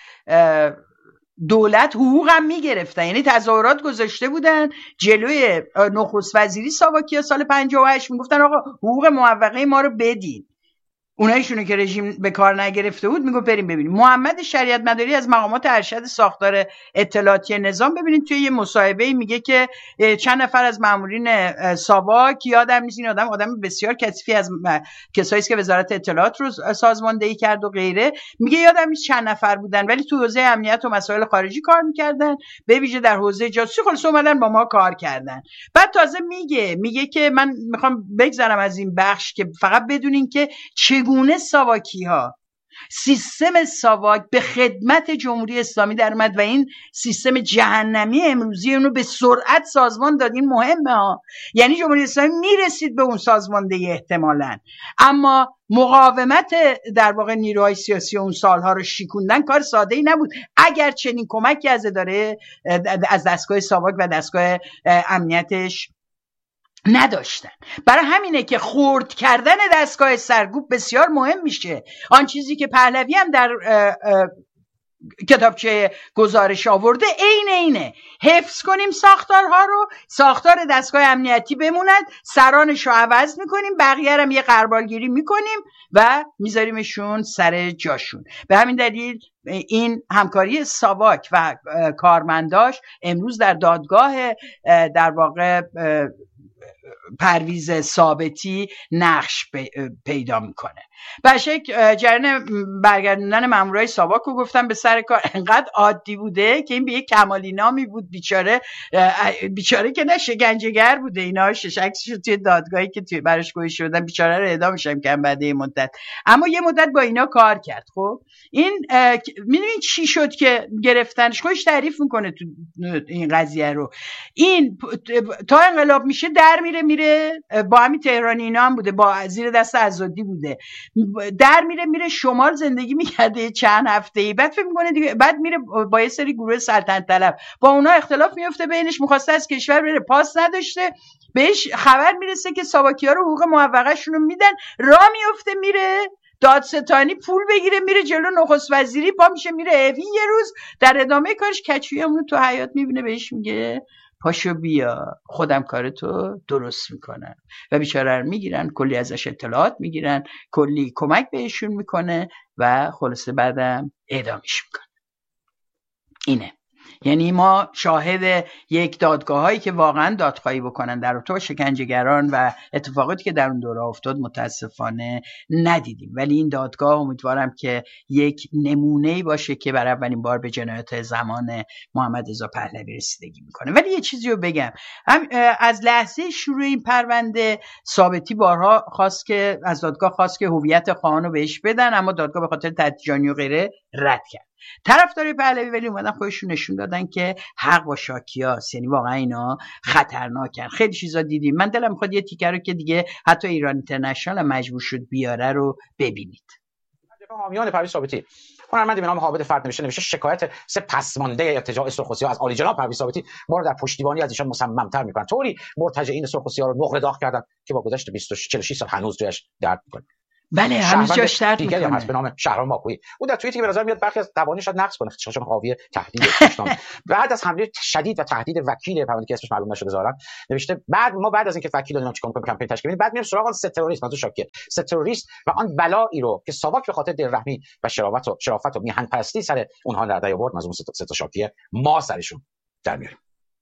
دولت حقوق هم میگرفتن، یعنی تظاهرات گذاشته بودن جلوی نخست وزیری ساواکیا سال پنجاه و هشت، میگفتن آقا حقوق موقعه ما رو بدین. اونایشونه که رژیم به کار نگرفته بود میگه بریم ببینیم. محمد شریعت مداری از مقامات ارشد ساختار اطلاعاتی نظام، ببینید توی یه مصاحبه میگه که چند نفر از مامورین ساواک، یادم نیست این آدم آدم بسیار کثیفی از کسایی که وزارت اطلاعات رو سازماندهی کرد و غیره، میگه یادم نیست چند نفر بودن ولی تو حوزه امنیت و مسائل خارجی کار میکردن، به ویژه در حوزه جاسوسی، خلاص اومدن با ما کار کردن. بعد تازه میگه میگه که من میخوام بگذرم از این بخش که فقط بدونین که چگونه ساواکی ها، سیستم ساواک به خدمت جمهوری اسلامی در اومد و این سیستم جهنمی امروزی اونو به سرعت سازمان داد. این مهمه ها، یعنی جمهوری اسلامی میرسید به اون سازماندهی احتمالاً، اما مقاومت در واقع نیروهای سیاسی اون سالها رو شیکوندن کار ساده ای نبود، اگر چنین کمکی از اداره از دستگاه ساواک و دستگاه امنیتش نداشتن. برای همینه که خرد کردن دستگاه سرکوب بسیار مهم میشه. آن چیزی که پهلوی هم در اه اه کتابچه گزارش آورده عین اینه، حفظ کنیم ساختارها رو، ساختار دستگاه امنیتی بموند، سرانش رو عوض میکنیم، بقیه هم یه غربالگیری میکنیم و میذاریمشون سر جاشون. به همین دلیل این همکاری ساواک و کارمنداش امروز در دادگاه در واقع پرویز ثابتی نقش پیدا میکنه. بشک جریان برگردوندن مامورای ساواک رو گفتم به سر کار انقدر عادی بوده که این به یک کمالی نامی بود. بیچاره بیچاره که نه شکنجهگر بوده، اینا ششکش رو توی دادگاهی که توی براش گوش شدن بیچاره رو اعدامش هم کردن بعد این مدت، اما یه مدت با اینا کار کرد. خب این میدونین چی شد که گرفتنش؟ خودش تعریف میکنه تو این قضیه رو. این تا انقلاب میشه در میره میره با همین تهرانی اینا هم بوده، با زیر دست آزادی بوده، در میره میره شمال زندگی میکرده چند هفته‌ای، بعد فکر میکنه دیگه، بعد میره با یه سری گروه سلطنت طلب با اونا اختلاف میفته بینش، میخواسته از کشور بره، پاس نداشته، بهش خبر میرسه که ساواکیا رو حقوق موقعه شون رو میدن، راه میفته میره دادستانی پول بگیره، میره جلو نخست وزیری، پا میشه میره اوین. یه روز در ادامه کارش کچویمون تو حیاط میبینه، بهش میگه پاشو بیا خودم کارتو درست میکنم، و بیچاره رو میگیرن، کلی ازش اطلاعات میگیرن، کلی کمک بهشون میکنه و خلاصه بعدم اعدامش میکنه. اینه یعنی ما شاهد یک دادگاهایی که واقعا دادخواهی بکنن در رابطه با شکنجهگران و اتفاقاتی که در اون دوره افتاد متاسفانه ندیدیم، ولی این دادگاه امیدوارم که یک نمونه‌ای باشه که برای اولین بار به جنایات زمان محمد رضا پهلوی رسیدگی میکنه. ولی یه چیزی رو بگم، هم از لحظه شروع این پرونده ثابتی بارها خواست که از دادگاه خواست که هویت خواهان رو بهش بدن، اما دادگاه به خاطر تحتیجانی و غیره رد کرد. طرفدارای پهلوی ولی اومدن خودشون نشون دادن که حق با شاکیاست، یعنی واقعا اینا خطرناکن. خیلی چیزا دیدیم، من دلم میخواد یه تیکه رو که دیگه حتی ایران اینترنشنال مجبور شد بیاره رو ببینید. حامیان پرویز ثابتی، هنرمندی به نام عابد فرد نوشته نوشته شکایت سه پسمانده ارتجاع سرخوسیا از عالی جناب پرویز ثابتی ما رو در پشتیبانی از ایشان مصمم‌تر می‌کنن. طوری مرتجعین سرخوسیا رو نقره داغ کردن که با گذشت بیست و چهل و شش سال هنوز جایش درد می‌کنه. بله هنوز جاش درد می‌کنه. دیگری هم هست به نام شهرام ماکویی، اون در توییتی که به نظر میاد برخی از قوانینش رو نقض کنه، چون حاوی تهدید داشتن. بعد از حمله شدید و تهدید وکیل پرونده که اسمش معلوم نشده ظاهرا نوشته بعد ما بعد از اینکه وکیل دادیم چیکار می‌کنیم کمپین تشکیل میدیم، بعد میریم سراغ سه تروریست منظور شاکر سه تروریست و آن بلایی رو که ساواک به خاطر دلرحمی و شرافت و شرافت و میهن پرستی سر اونها در آورد از اون سه تا شاکی ما سرشون در میاریم.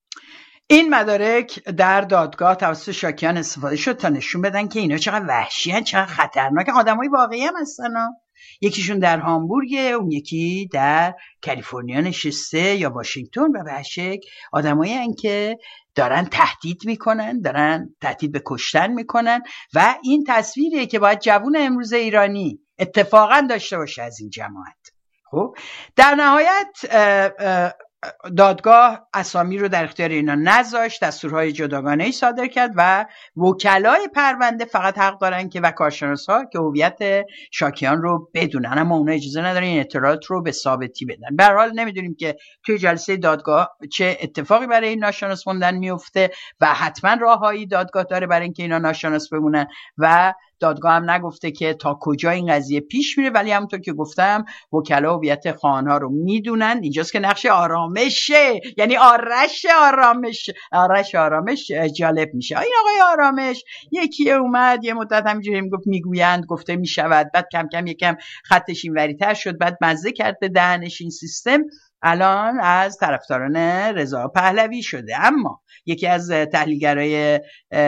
این مدارک در دادگاه توسط شاکیان استفاده شد تا نشون بدن که اینا چقدر وحشیان، چقدر خطرناکن. آدمای واقعی هم هستن. یکیشون در هامبورگه، اون یکی در کالیفرنیا نشسته یا واشنگتن و به شکل آدمایی هستن که دارن تهدید میکنن، دارن تهدید به کشتن میکنن و این تصویریه که باید جوون امروز ایرانی اتفاقا داشته باشه از این جماعت. خب در نهایت اه اه دادگاه اسامی رو در اختیار اینا نذاشت، دستورهای جداگانه ای صادر کرد و وکلای پرونده فقط حق دارن که و کارشناس‌ها که هویت شاکیان رو بدونن، اما اونا اجازه ندارن این اطلاعات رو به ثابتی بدن. به هر حال نمیدونیم که توی جلسه دادگاه چه اتفاقی برای این ناشناس موندن میفته و حتما راههایی دادگاه داره برای اینکه اینا ناشناس بمونن و دادگاه هم نگفته که تا کجا این قضیه پیش میره، ولی همونطور که گفتم وکلا هویت خواهان‌ها رو میدونن. اینجاست که نقش آرامشه، یعنی آرش آرامش آرش آرامش جالب میشه. این آقای آرامش یکی اومد یه مدت همینجوری میگفت میگویند گفته میشود، بعد کم کم یکم خطش اینوری‌تر شد، بعد مزه کرد به دهنش این سیستم، الان از طرفداران رضا پهلوی شده. اما یکی از تحلیلگرای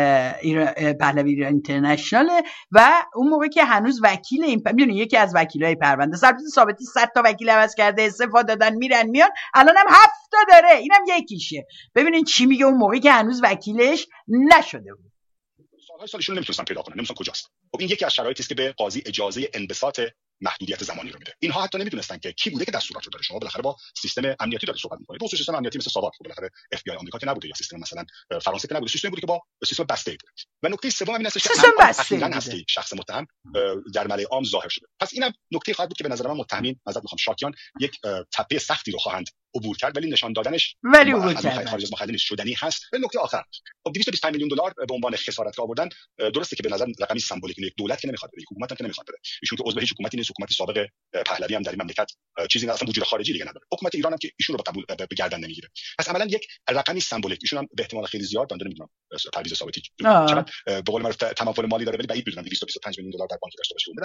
پهلوی ایران اینترنشنال و اون موقع که هنوز وکیل این میدونی یکی از وکیلای پرونده سرپرست ثابتی صد تا وکیل عوض کرده، استعفا دادن میرن میان، الان هم هفت تا داره، اینم یکیشه. ببینین چی میگه اون موقعی که هنوز وکیلش نشده بود. سالهای سالشون نمیتونستن پیدا کنن، نمیدونن کجاست. خب این یکی از شرایطی است که به قاضی اجازه انبساط محدودیت زمانی رو میده. اینها حتی نمیدونستن که کی بوده که دستورات رو داره. شما بالاخره با سیستم امنیتی داره صحبت می‌کنید. با سیستم امنیتی مثل ساواک بالاخره اف بی آی آمریکا که نبوده یا سیستم مثلا فرانسه که نبوده، سیستمی بوده که با سیستم بسته بوده. و نکته سوم این است که اخیراً هستی شخص متهم در ملأ عام ظاهر شده. پس اینم نکته خواهد بود که به نظر من متهمین معذرت می‌خوام شاکیان یک تپه سختی رو خواهند عبور کرد، ولی نشان دادنش ولی عبور کرد خارج از مخالفت شدنی هست. و نکته آخر خب دویست و بیست و پنج میلیون دلار به عنوان خسارت که آوردن، درسته که به نظر رقمی سمبولیک یک دولت که نمیخواد بده، حکومت هم که نمیخواد بده. ایشون که عضو هیچ حکومتی نیست، حکومت سابق پهلوی هم در این مملکت چیزی اصلا وجود خارجی دیگه نداره. حکومت ایران هم که ایشون رو به قبول به گردن نمیگیره. پس عملاً یک رقمی سمبولیک، ایشون هم به احتمال خیلی زیاد من نمیدونم پرویز ثابتی چقدر به قول معروف تمول مالی داره، ولی بعید میدونم دویست و بیست و پنج میلیون دلار در بانک داشته باشه. بدن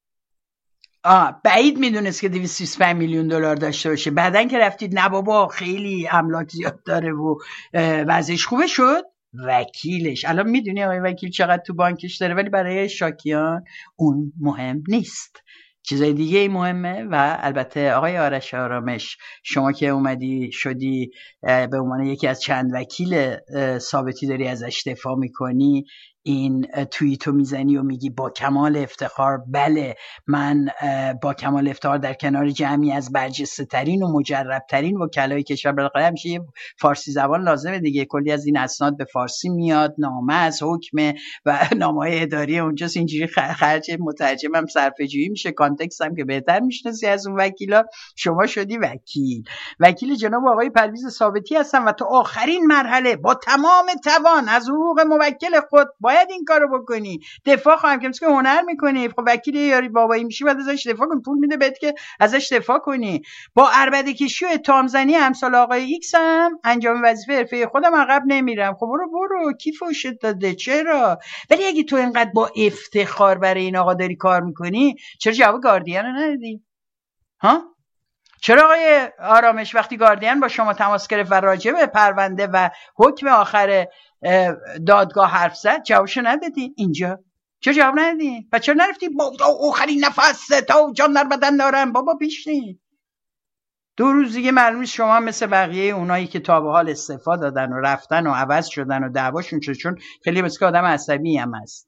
آه بعید میدونست که دویست و بیست و پنج میلیون دلار داشته باشه. بعدن که رفتید نه بابا خیلی املاک زیاد داره و وضعش خوبه شد وکیلش. الان میدونی آقای وکیل چقدر تو بانکش داره، ولی برای شاکیان اون مهم نیست، چیزای دیگه ای مهمه. و البته آقای آرش آرامش، شما که اومدی شدی به عنوان یکی از چند وکیل ثابتی داری ازش دفاع میکنی، این توییتو میزنی و میگی با کمال افتخار بله من با کمال افتخار در کنار جمعی از برجسته ترین و مجرب ترین وکلای کشور، بالاخره همیشه یه فارسی زبان لازمه دیگه، کلی از این اسناد به فارسی میاد، نامه از حکم و نامه‌های اداری اونجاست، اینجوری خرج مترجم هم صرفه‌جویی میشه، کانتکست هم که بهتر میشناسی از اون وکیلا. شما شدی وکیل وکیل جناب آقای پرویز ثابتی هستن و تا آخرین مرحله با تمام توان از حقوق موکل خود باید این کارو بکنی، دفاع خواهم که مثل هنر میکنی. خب وکیل یاری بابایی میشی بعد ازش دفاع کنی، پول میده بهت که ازش دفاع کنی. با عربده کشی و اتهام زنی امثال آقای ایکس هم انجام وظیفه حرفه خودم عقب نمیرم. خب برو برو کی فوشت داده چرا؟ ولی اگه تو اینقدر با افتخار برای این آقا داری کار میکنی، چرا جواب گاردین رو ندادی؟ ها چرا آقای آرامش وقتی گاردین با شما تماس گرفت و راجع به پرونده و حکم آخر دادگاه حرف زد جوابشو ندادین؟ اینجا چرا جواب ندادین؟ و چرا نرفتی با آخرین نفس تا جان در بدن دارم بابا پیشنی؟ دو روز دیگه معلومه شما مثل بقیه اونایی که تا به حال استعفا دادن و رفتن و عوض شدن و دعواشون شد، چون خیلی مثل آدم عصبی هم هست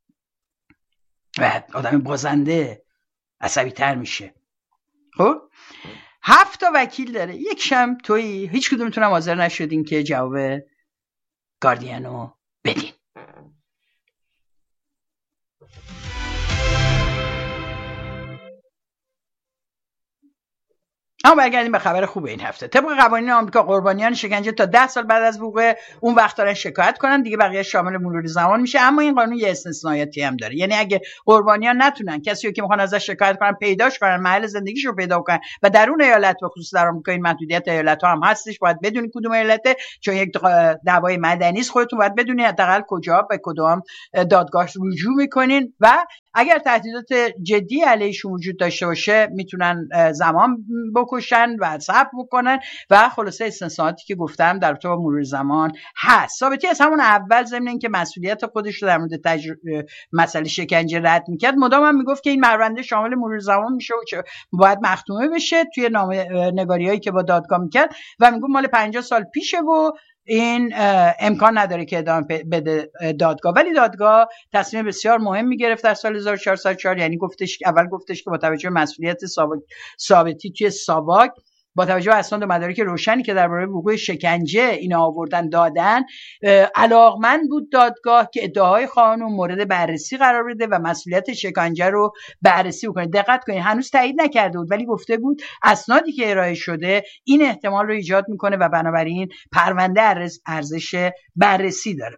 و آدم بازنده عصبی تر میشه. خب هفت تا وکیل داره، یک شم توی هیچ کدومتون هم حاضر نشدین که جواب گاردینو بدین. اما برگردیم به خبر خوب این هفته. طبق قوانین آمریکا قربانیان شکنجه تا ده سال بعد از وقوع اون وقت دارن شکایت کنن دیگه، بقیه شامل مرور زمان میشه. اما این قانون یه استثنایی هم داره، یعنی اگه قربانیان نتونن کسی رو که میخوان ازش شکایت کنن پیداش کنن، محل زندگیشو پیدا کنن و در اون ایالت به خصوص در آمریکا این محدودیت ایالت‌ها هم هستش، باید بدونید کدوم ایالته، چون یک دعوای مدنی است خودتون باید بدونید حداقل کجا به کدوم دادگاه رجوع میکنین و اگر تهدیدات جدی علیهشون وجود داشته باشه میتونن زمان بکشن و صبر بکنن و خلاصه استثناءاتی که گفتم در رابطه با مرور زمان هست. ثابتی از همون اول ضمن اینکه مسئولیت خودش رو در مورد تجر... مسئله شکنجه رد میکرد مدام هم میگفت که این پرونده شامل مرور زمان میشه و باید مختومه بشه توی نامه‌نگاریایی که با دادگاه میکرد و میگفت مال پنجاه سال پیشه و این امکان نداره که ادامه بده دادگاه. ولی دادگاه تصمیم بسیار مهمی گرفت در سال هزار و چهارصد و چهار، یعنی گفتش اول گفتش که با توجه به مسئولیت ثابتی توی ساواک، با توجه به اسناد و مدارک روشنی که درباره وقوع شکنجه اینا آوردن دادن، علاقمند بود دادگاه که ادعاهای خانم مورد بررسی قرار بده و مسئولیت شکنجه رو بررسی بکنه. دقت کنید هنوز تایید نکرده بود ولی گفته بود اسنادی که ارائه شده این احتمال رو ایجاد میکنه و بنابراین پرونده ارزش بررسی داره.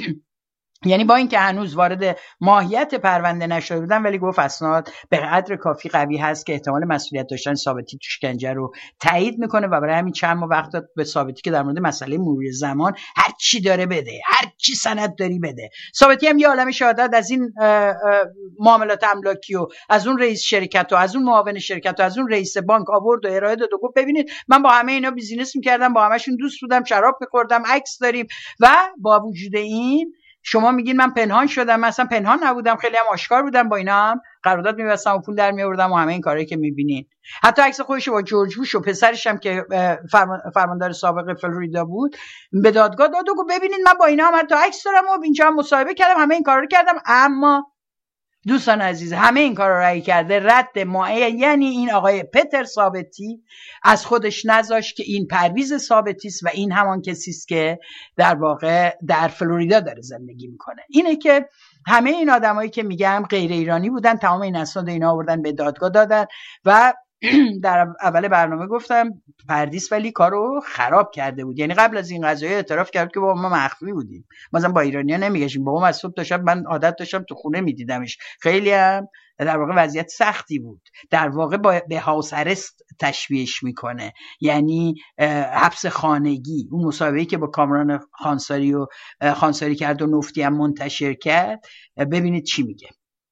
یعنی با اینکه هنوز وارد ماهیت پرونده نشده بودن ولی گفت اسناد به قدر کافی قوی هست که احتمال مسئولیت داشتن ثابتی تو شکنجه رو تایید میکنه و برای همین چند ماه وقت داد به ثابتی که در مورد مسئله مرور زمان هر چی داره بده، هر چی سند داری بده. ثابتی هم یه عالمه شهادت از این معاملات املاکی و از اون رئیس شرکت و از اون معاون شرکت و از اون رئیس بانک آورد و ارائه داد و گفت ببینید من با همه اینا بیزینس میکردم، با همشون دوست بودم، شراب میخوردم، عکس داریم و با وجود این شما میگین من پنهان شدم. من اصلا پنهان نبودم، خیلی هم آشکار بودم، با اینا هم قرارداد می‌بستم و پول در می‌آوردم و همه این کارهایی که می‌بینین. حتی عکس خودش با جورج بوش و پسرش هم که فرماندار سابق فلوریدا بود به دادگاه داد و گفت ببینید من با اینا هم حتی عکس دارم و اینجا هم مصاحبه کردم، همه این کارا رو کردم. اما دوستان عزیز همه این کارا رو رأی کرده، رد مایه، یعنی این آقای پتر ثابتی از خودش نذاشت که این پرویز ثابتی است و این همان کسی است که در واقع در فلوریدا داره زندگی میکنه. اینه که همه این آدمایی که میگم غیر ایرانی بودن، تمام این اسناد اینا آوردن به دادگاه دادن و در اول برنامه گفتم پردیس ولی کارو خراب کرده بود. یعنی قبل از این قضیه اعتراف کرد که بابا ما مخفی بودیم، ما مثلا با ایرانی‌ها نمیگشیم، بابا از صبح تا شب من عادت داشتم تو خونه میدیدمش. خیلی هم در واقع وضعیت سختی بود، در واقع با به هاوس ارست تشبیهش میکنه، یعنی حبس خانگی. اون مصاحبه‌ای که با کامران خانساری و خانساری کرد و نفتی هم منتشر کرد، ببینید چی میگه.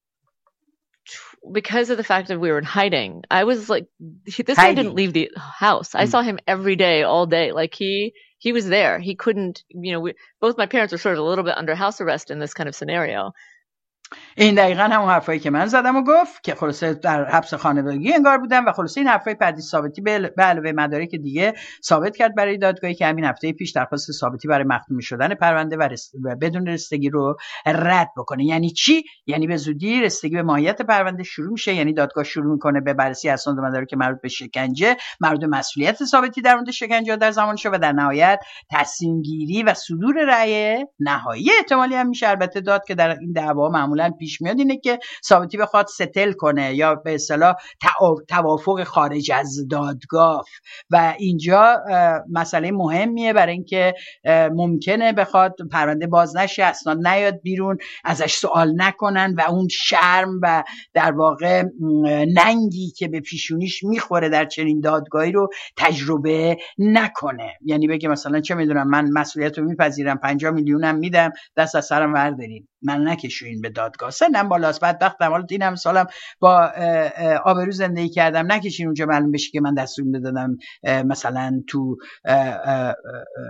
Because of the fact that we were in hiding, I was like, this guy didn't leave the house. I saw him every day, all day. Like he, he was there. He couldn't, you know, we, both my parents were sort of a little bit under house arrest in this kind of scenario. این دقیقاً همون حرفایی که من زدم و گفت که خلاصه در حبس خانوادگی انگار بودن و خلاصه این حرفای پردیس ثابتی به علاوه مدارک دیگه ثابت کرد برای دادگاهی که همین هفته پیش درخواست ثابتی برای مختوم شدن پرونده و, رست... و بدون رستگی رو رد بکنه. یعنی چی؟ یعنی به زودی رستگی به ماهیت پرونده شروع میشه، یعنی دادگاه شروع میکنه به بررسی اسناد و مدارک مربوط به شکنجه، مربوط به مسئولیت ثابتی در مورد شکنجه در زمانش و در نهایت تصمیم گیری و صدور رأی نهایی. احتمالی هم میشه البته داد که در این دعوا معمولاً پیش میاد اینه که ثابتی بخواد ستل کنه یا به اصطلاح توافق خارج از دادگاه و اینجا مسئله مهمیه برای اینکه ممکنه بخواد پرونده باز نشه، اسناد نیاد بیرون، ازش سوال نکنن و اون شرم و در واقع ننگی که به پیشونیش میخوره در چنین دادگاهی رو تجربه نکنه. یعنی بگه مثلا چه میدونم من مسئولیت رو میپذیرم، پنجاه میلیونم میدم، دست از سرم وردارین، من نکشوین به دادگاه. دادگاه. سنم بالاست، بدبختم، حالا این هم سالم با آبرو زندگی کردم، نکشین اونجا معلوم بشه که من دستور میدادم مثلا تو اه اه اه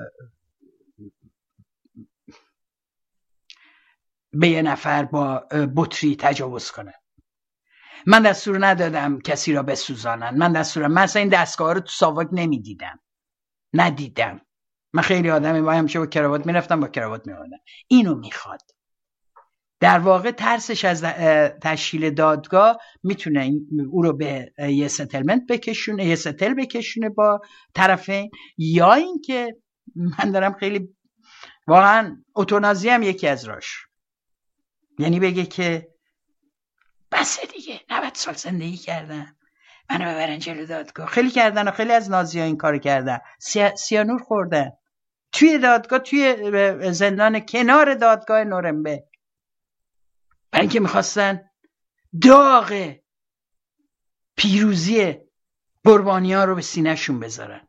به یه نفر با بطری تجاوز کنه. من دستور ندادم کسی را بسوزانن. من دستورم من اصلا این دستگاه رو تو ساواک نمیدیدم، ندیدم. من خیلی آدمی با همیشه با کراوات میرفتم، با کراوات میومدم. اینو میخواد. در واقع ترسش از تشکیل دادگاه میتونه او رو به یه ستلمنت بکشونه، یه ستل بکشونه با طرفین، یا اینکه من دارم خیلی واقعا اتونازی هم یکی از راش، یعنی بگه که بسه دیگه، نود سال زندگی کردن، منو ببرن جلو دادگاه. خیلی کردن و خیلی از نازی‌ها این کارو کردن، سیا... سیانور خوردن توی دادگاه، توی زندان کنار دادگاه نورنبرگ، برای اینکه میخواستن داغ پیروزی قربانی‌ها رو به سینه‌شون بذارن.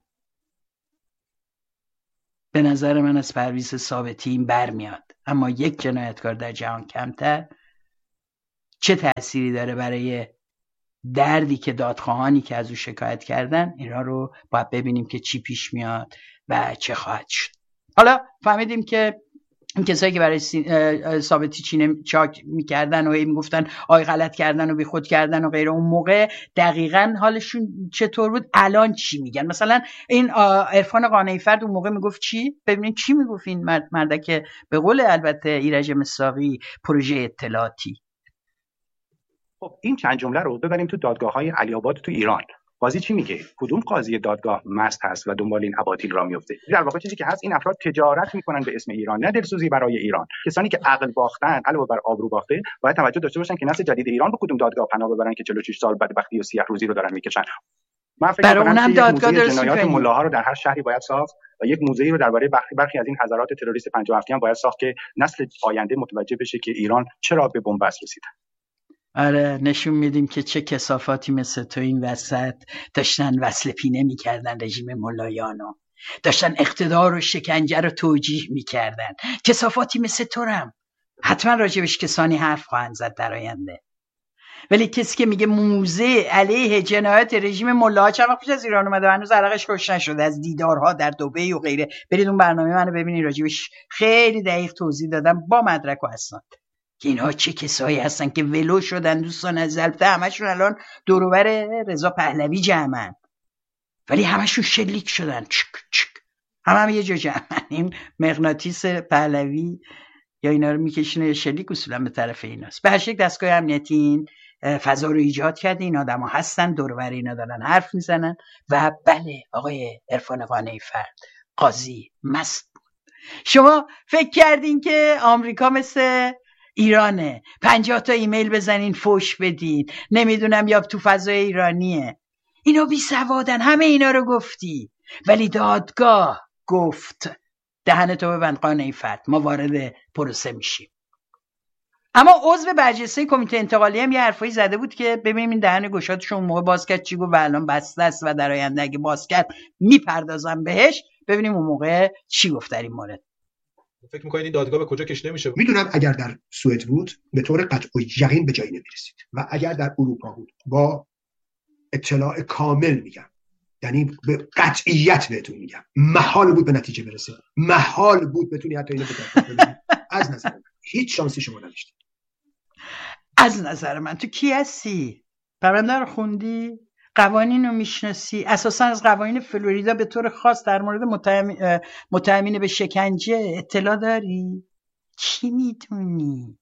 به نظر من از پرویز ثابتی این برمیاد، اما یک جنایتکار در جهان کمتر چه تأثیری داره برای دردی که دادخواهانی که از او شکایت کردن، اینا رو باید ببینیم که چی پیش میاد و چه خواهد شد. حالا فهمیدیم که این کسایی که برای ثابتی چینه چاک میکردن و میگفتن آی غلط کردن و بی خود کردن و غیره، اون موقع دقیقاً حالشون چطور بود؟ الان چی میگن؟ مثلا این عرفان قانعی‌فرد اون موقع میگفت چی؟ ببینید چی میگفت این مرد مرد که به قول البته ایرج مساقی پروژه اطلاعاتی. خب این چند جمله رو ببریم تو دادگاه‌های علی آباد تو ایران. قاضی چی میگه؟ کدوم قاضی دادگاه مست هست و دنبال این اباطیل را میفته؟ در واقع چیزی که هست، این افراد تجارت میکنن به اسم ایران، نه دلسوزی برای ایران. کسانی که عقل باختن، علاوه بر آبرو باخته، باید توجه داشته باشن که نسل جدید ایران به کدوم دادگاه پناه ببرن که چهل و شش سال بدبختی و سیاه روزی رو دارن میکشن. من فکر می‌کنم که دادگاه جنایات ملاها رو در هر شهری باید ساخت و یک موزه‌ای رو درباره برخی برخی از این حضرات تروریست پنجاه و هفت هم باید ساخت که نسل آینده متوجه بشه که ایران چرا به بنبست رسید. آره، نشون میدیم که چه کثافاتی مثل تو این وسط داشتن وصل پینه میکردن رژیم ملایانو، داشتن اقتدار و شکنجه رو توجیه میکردن. کثافاتی مثل تو هم حتما راجبش کسانی حرف خواهند زد در آینده، ولی کسی که میگه موزه علیه جنایات رژیم ملاها، چند وقت پیش از ایران اومده، هنوز عرقش خشک نشده از دیدارها در دبی و غیره، برید اون برنامه منو ببینید، راجبش خیلی دقیق توضیح دادم با مدرک و اسناد که اینها چه کسایی هستن که ولو شدن. دوستان از البته همشون الان دور و بر رضا پهلوی جمعن، ولی همشون شلیک شدن، چک چک هم هم یه جا جمعن. این مغناطیس پهلوی یا اینا رو میکشونه، شلیک اصولا به طرف ایناست. به هر شکل دستگاه امنیتی این فضا رو ایجاد کرده، این آدما هستن دور و بر اینا دارن حرف میزنن. و بله، آقای عرفان قانعی‌فرد قاضی مست بود. شما فکر کردین که آمریکا مثل ایرانه، پنجاه تا ایمیل بزنین فوش بدین، نمیدونم یا تو فضای ایرانیه؟ اینا بی سوادن. همه اینا رو گفتی، ولی دادگاه گفت دهنتو ببند قانعی‌فرد، ما وارد پروسه میشیم. اما عضو برجسته کمیته انتقالی هم یه حرفایی زده بود که ببینیم این دهن گشادشون اون موقع باز کرد چی گفت و الان بسته است و در آینده اگه باز کرد میپردازم بهش. ببینیم اون موقع چی گفت در این مورد. فکر می‌کنید این دادگاه به کجا کشیده میشه؟ میدونم اگر در سوئد بود به طور قطع و یقین به جایی نمیرسید، و اگر در اروپا بود با اطلاع کامل میگم، یعنی به قطعیت بهتون میگم، محال بود به نتیجه برسه، محال بود بتونی حتی اینو بگید. از نظر من هیچ شانسی شما نداشتید. از نظر من تو کی هستی؟ پرونده رو خوندی؟ قوانین رو میشناسی؟ اساسا از قوانین فلوریدا به طور خاص در مورد متهم... متهمین به شکنجه اطلاع داری؟ چی میدونی؟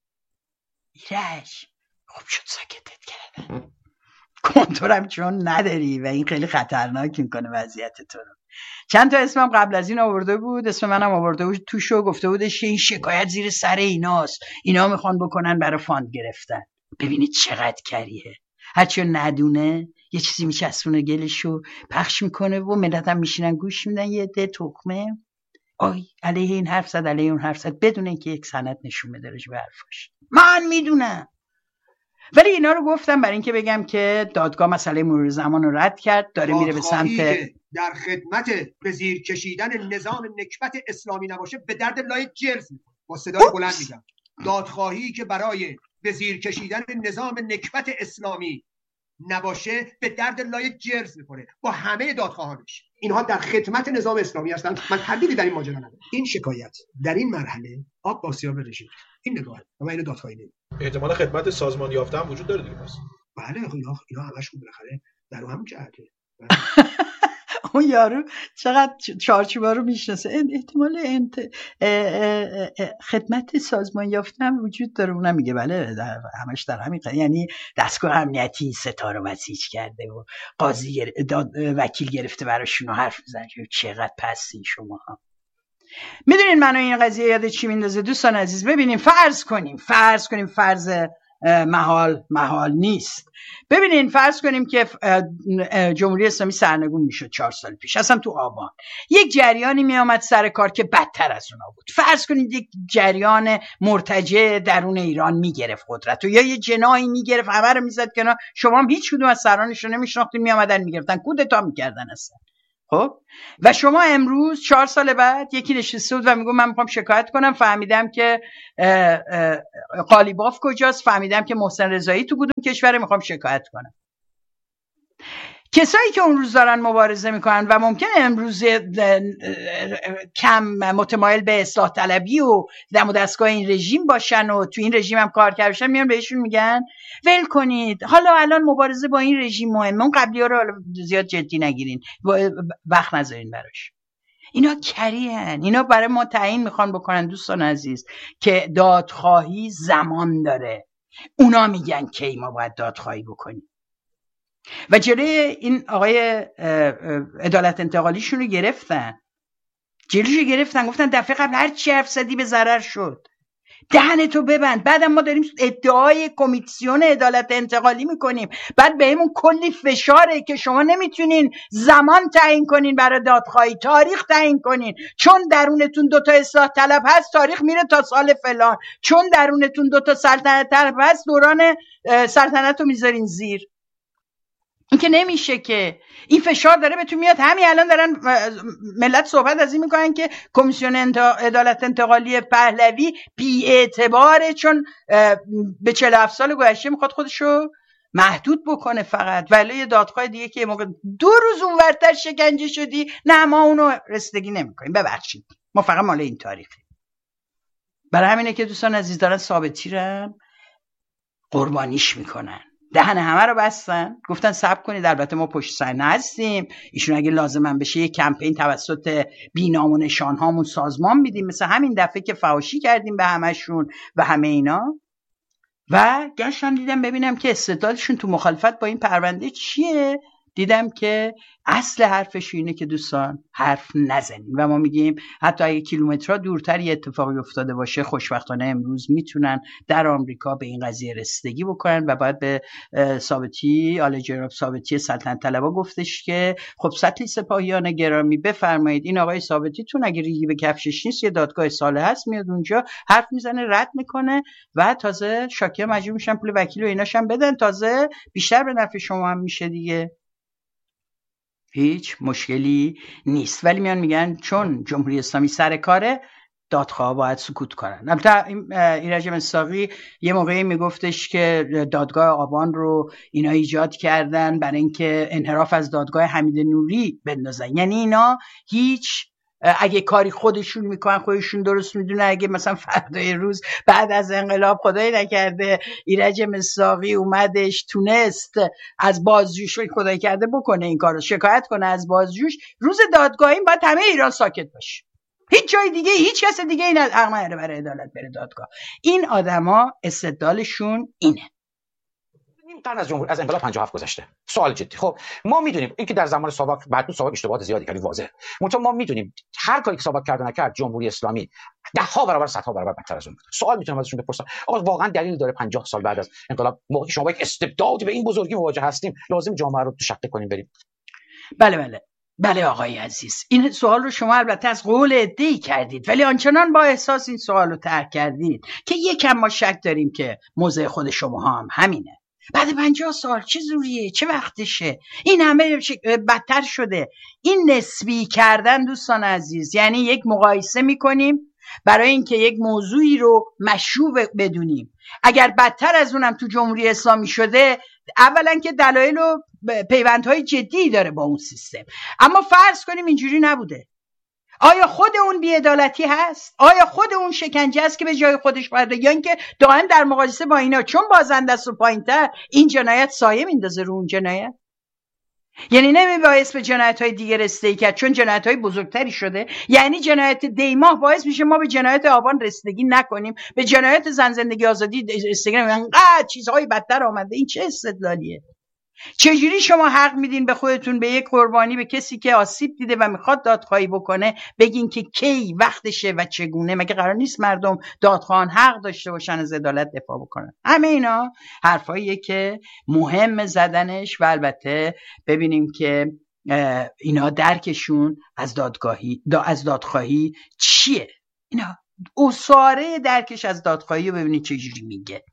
ایرج خوب شد ساکتت کردن. کنترم چون نداری و این خیلی خطرناک میکنه وضعیت تو رو. چند تا اسمم قبل از این آورده بود، اسم منم آورده بود توشو، گفته بودش این شکایت زیر سر ایناست، اینا میخوان بکنن برای فاند گرفتن. ببینید چقدر کریه، هرچی ندونه یه چیزی میچسبونه گلشو پخش میکنه و ملت هم میشینن گوش میدن، یه ده تخمه آی علیه این حرف زد علیه اون حرف زد بدون اینکه یک سند نشون بده راجع به حرفاش. من میدونم، ولی اینا رو گفتم برای اینکه بگم که دادگاه مسئله مرور زمان رو رد کرد، داره میره به سمت در خدمت به زیر کشیدن نظام نکبت اسلامی نباشه به درد لای جرز میکنه. با صدای بلند میگم، دادخواهی که برای به زیر کشیدن نظام نکبت اسلامی نباشه به درد لای جرز میکنه با همه دادخواهانش. اینها در خدمت نظام اسلامی هستند. من تردیدی در این ماجرا ندارم. این شکایت در این مرحله آب باسیاب رژیم، این نگاه و من اینو دادخواهی نمی‌کنم. احتمال خدمت سازمان یافته هم وجود داره دیگه. پس بله اینا اینا همشون بالاخره در همون جهته. اون یارو چقدر چارچوبا رو میشناسه. احتمال انت... خدمت سازمان یافته هم وجود داره. اونم میگه بله در همش در همین قضیه. یعنی دستگاه امنیتی ستاره بسیج کرده و قاضی گر... داد... وکیل گرفته براشون و حرف میزنه. چقدر پسین شما ها. میدونین منو این قضیه یاد چی میندازه دوستان عزیز؟ ببینیم فرض کنیم فرض کنیم فرض محال محال نیست. ببینین فرض کنیم که جمهوری اسلامی سرنگون میشد چهار سال پیش، اصلا تو آبان یک جریانی میامد سر کار که بدتر از اونا بود. فرض کنید یک جریان مرتجع درون ایران میگرفت قدرت و یا یه جناحی میگرفت همه رو میزد کنار، شما هم هیچ کدوم از سرانش رو نمیشناختین، میامدن میگرفتن کودتا میکردن اصلا. خب و شما امروز چهار سال بعد یکی نشسته بود و میگه من میخوام شکایت کنم، فهمیدم که قالیباف کجاست، فهمیدم که محسن رضایی تو کدوم کشوره، میخوام شکایت کنم. کسایی که اون روز دارن مبارزه میکنن و ممکنه امروز کم متمایل به اصلاح طلبی و دم و دستگاه این رژیم باشن و تو این رژیم هم کار کرده باشن، میان بهشون میگن ول کنید، حالا الان مبارزه با این رژیم مهمه، اون قبلی ها رو زیاد جدی نگیرین، وقت نذارین براش. اینا کریهن، اینا برای ما تعیین میخوان بکنن دوستان عزیز که دادخواهی زمان داره. اونا میگن کی ما باید دادخواهی بکنیم و جلوی این آقای عدالت انتقالیشون رو گرفتن، جلوش رو گرفتن، گفتن دفعه قبل هر چی حرف زدی به ضرر شد، دهنتو ببند. بعدم ما داریم ادعای کمیسیون عدالت انتقالی میکنیم، بعد بهمون کلی فشاره که شما نمیتونین زمان تعیین کنین برای دادخواهی، تاریخ تعیین کنین، چون درونتون دوتا اصلاح طلب هست تاریخ میره تا سال فلان، چون درونتون دوتا سلطنت طلب هست دوران سلطنت رو میذارین زیر. این که نمیشه که، این فشار داره بهتون میاد. همین الان دارن ملت صحبت از این میکنن که کمیسیون عدالت انتقالی پهلوی بی اعتباره چون به چهل و هفت سال گذشته میخواد خودشو محدود بکنه فقط، ولی یه دادخواه دیگه که موقع دو روز اونورتر شکنجه شدی نه ما اونو رسیدگی نمیکنیم، ببخشید ما فقط مال این تاریخی. برای همینه که دوستان عزیز دارن ثابتی رو قربانیش میکنن، دهن همه رو بستن، گفتن صبر کنید البته ما پشت صحنه هستیم، ایشون اگه لازم بشه یه کمپین توسط بینام و نشان هامون سازمان میدیم، مثل همین دفعه که فحاشی کردیم به همشون و همه اینا. و گشتم دیدم ببینم که استدلالشون تو مخالفت با این پرونده چیه. دیدم که اصل حرفش اینه که دوستان حرف نزنیم و ما میگیم حتی اگه کیلومترها دورتر یه اتفاقی افتاده باشه خوشبختانه امروز میتونن در آمریکا به این قضیه رسیدگی بکنن و بعد به ثابتی آل جناب ثابتی سلطنت طلبا گفتش که خب سطح سپاهیان گرامی بفرمایید این آقای ثابتی تون اگه ریگی به کفشش نیست یه دادگاه صالح هست میاد اونجا حرف میزنه رد میکنه و تازه شاکی مجبور میشن پول وکیل و ایناش هم بدن، تازه بیشتر به نفع شما هم میشه دیگه، هیچ مشکلی نیست. ولی میان میگن چون جمهوری اسلامی سر کاره دادخواه باید سکوت کنن. البته ایرج مصداقی یه موقعی میگفتش که دادگاه آبان رو اینا ایجاد کردن برای اینکه انحراف از دادگاه حمید نوری بندازن، یعنی اینا هیچ اگه کاری خودشون میکنن خودشون درست میدونن، اگه مثلا فردای روز بعد از انقلاب خدای نکرده ایرج مصداقی اومدش تونست از بازجوش خدای کرده بکنه این کارو شکایت کنه از بازجوش، روز دادگاهی باید همه ایران ساکت باشه، هیچ جای دیگه هیچ کس دیگه این حق نداره برای عدالت بره دادگاه. این آدما استدلالشون اینه. نیم قرن از جمهوری از انقلاب پنجاه و هفت گذشته. سوال جدی. خب ما میدونیم این که در زمان ساواک بعد تو ساواک اشتباهات زیادی کردی واضحه. منتها ما میدونیم هر کاری که ساواک کرده نکرد جمهوری اسلامی ده ها برابر صد ها برابر بدتر از اون بود. سوال میتونم ازشون بپرسم آقا واقعا دلیل داره پنجاه سال بعد از انقلاب موقعی که شما با یک استبداد به این بزرگی مواجه هستیم لازم جامعه رو شقه کنیم بریم؟ بله بله بله آقای عزیز، این سوال رو شما البته از قول عده‌ای کردید ولی آنچنان با احساس این سوال رو طرح کردید که یکم ما شک داریم که موضع خود شما هم همینه. بعد پنجاه سال چه زوریه، چه وقتشه، این همه بدتر شده. این نسبی کردن دوستان عزیز یعنی یک مقایسه میکنیم برای اینکه یک موضوعی رو مشروع بدونیم اگر بدتر از اونم تو جمهوری اسلامی شده، اولا که دلایل و پیوندهای جدی داره با اون سیستم. اما فرض کنیم اینجوری نبوده، آیا خود اون بی‌عدالتی هست؟ آیا خود اون شکنجه است که به جای خودش برده، یا اینکه دائم در مقایسه با اینا چون بازنده است و پایین‌تر این جنایت سایه میندازه رو اون جنایت؟ یعنی نمیبایست به جنایت‌های دیگه رسیدگی کرد چون جنایت‌های بزرگتری شده؟ یعنی جنایت دیماه باعث میشه ما به جنایت آبان رسیدگی نکنیم، به جنایت زن زندگی آزادی رسیدگی نکنیم؟ انقدر چیزهای بدتر آمده. این چه استدلالیه؟ چجوری شما حق میدین به خودتون، به یک قربانی، به کسی که آسیب دیده و میخواد دادخواهی بکنه، بگین که کی وقتشه و چگونه؟ مگه قرار نیست مردم دادخواهان حق داشته باشن از عدالت دفاع بکنن؟ همه اینا حرفاییه که مهم زدنش و البته ببینیم که اینا درکشون از دادگاهی دا از دادخواهی چیه. اینا اساره درکش از دادخواهی رو ببینید چجوری میگه.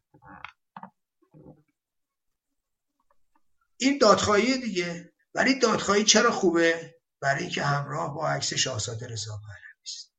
این دادخواهی دیگه. ولی دادخواهی چرا خوبه؟ برای اینکه همراه با عکس شاهزاده رضا پهلوی است.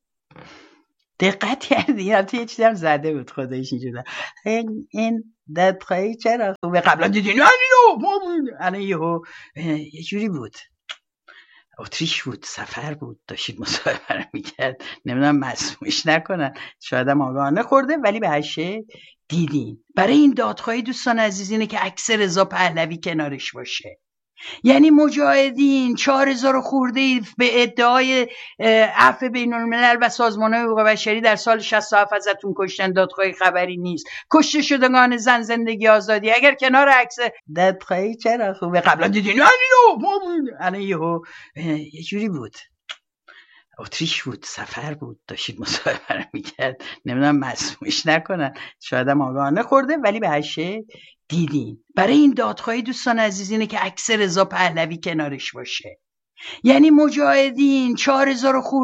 دقت کردی؟ البته یه چیزی هم زده بود خودش اینجوری. این این دادخواهی چرا خوبه؟ قبلا دیدین؟ نه نه الان یهو یه جوری بود. اتریش بود، سفر بود، داشتید مصاحبه رو میکرد، نمیدونم مسمومش نکنن، شاید هم آگاهانه خورده، ولی به هشه دیدین. برای این دادخواهی دوستان عزیز اینه که عکس رضا پهلوی کنارش باشه. یعنی مجاهدین چهار هزار خورده به ادعای عفو بین الملل و سازمان‌های حقوق بشری در سال شصت و هفت ازتون کشتن، دادخواهی خبری نیست. کشته شدگان زن زندگی آزادی اگر کنار عکس دادخواهی چرا خوبه؟ قبلا دیدین؟ نه نه الان یهو یه جوری بود. اتریش بود، سفر بود، داشتید مصاحبه رو میکرد، نمیدونم مسمومش نکنن، شاید هم آگاهانه خورده، ولی به هشه دیدین. برای این دادخواهی دوستان عزیز اینه که عکس رضا پهلوی کنارش باشه. یعنی مجاهدین چهار هزار خورده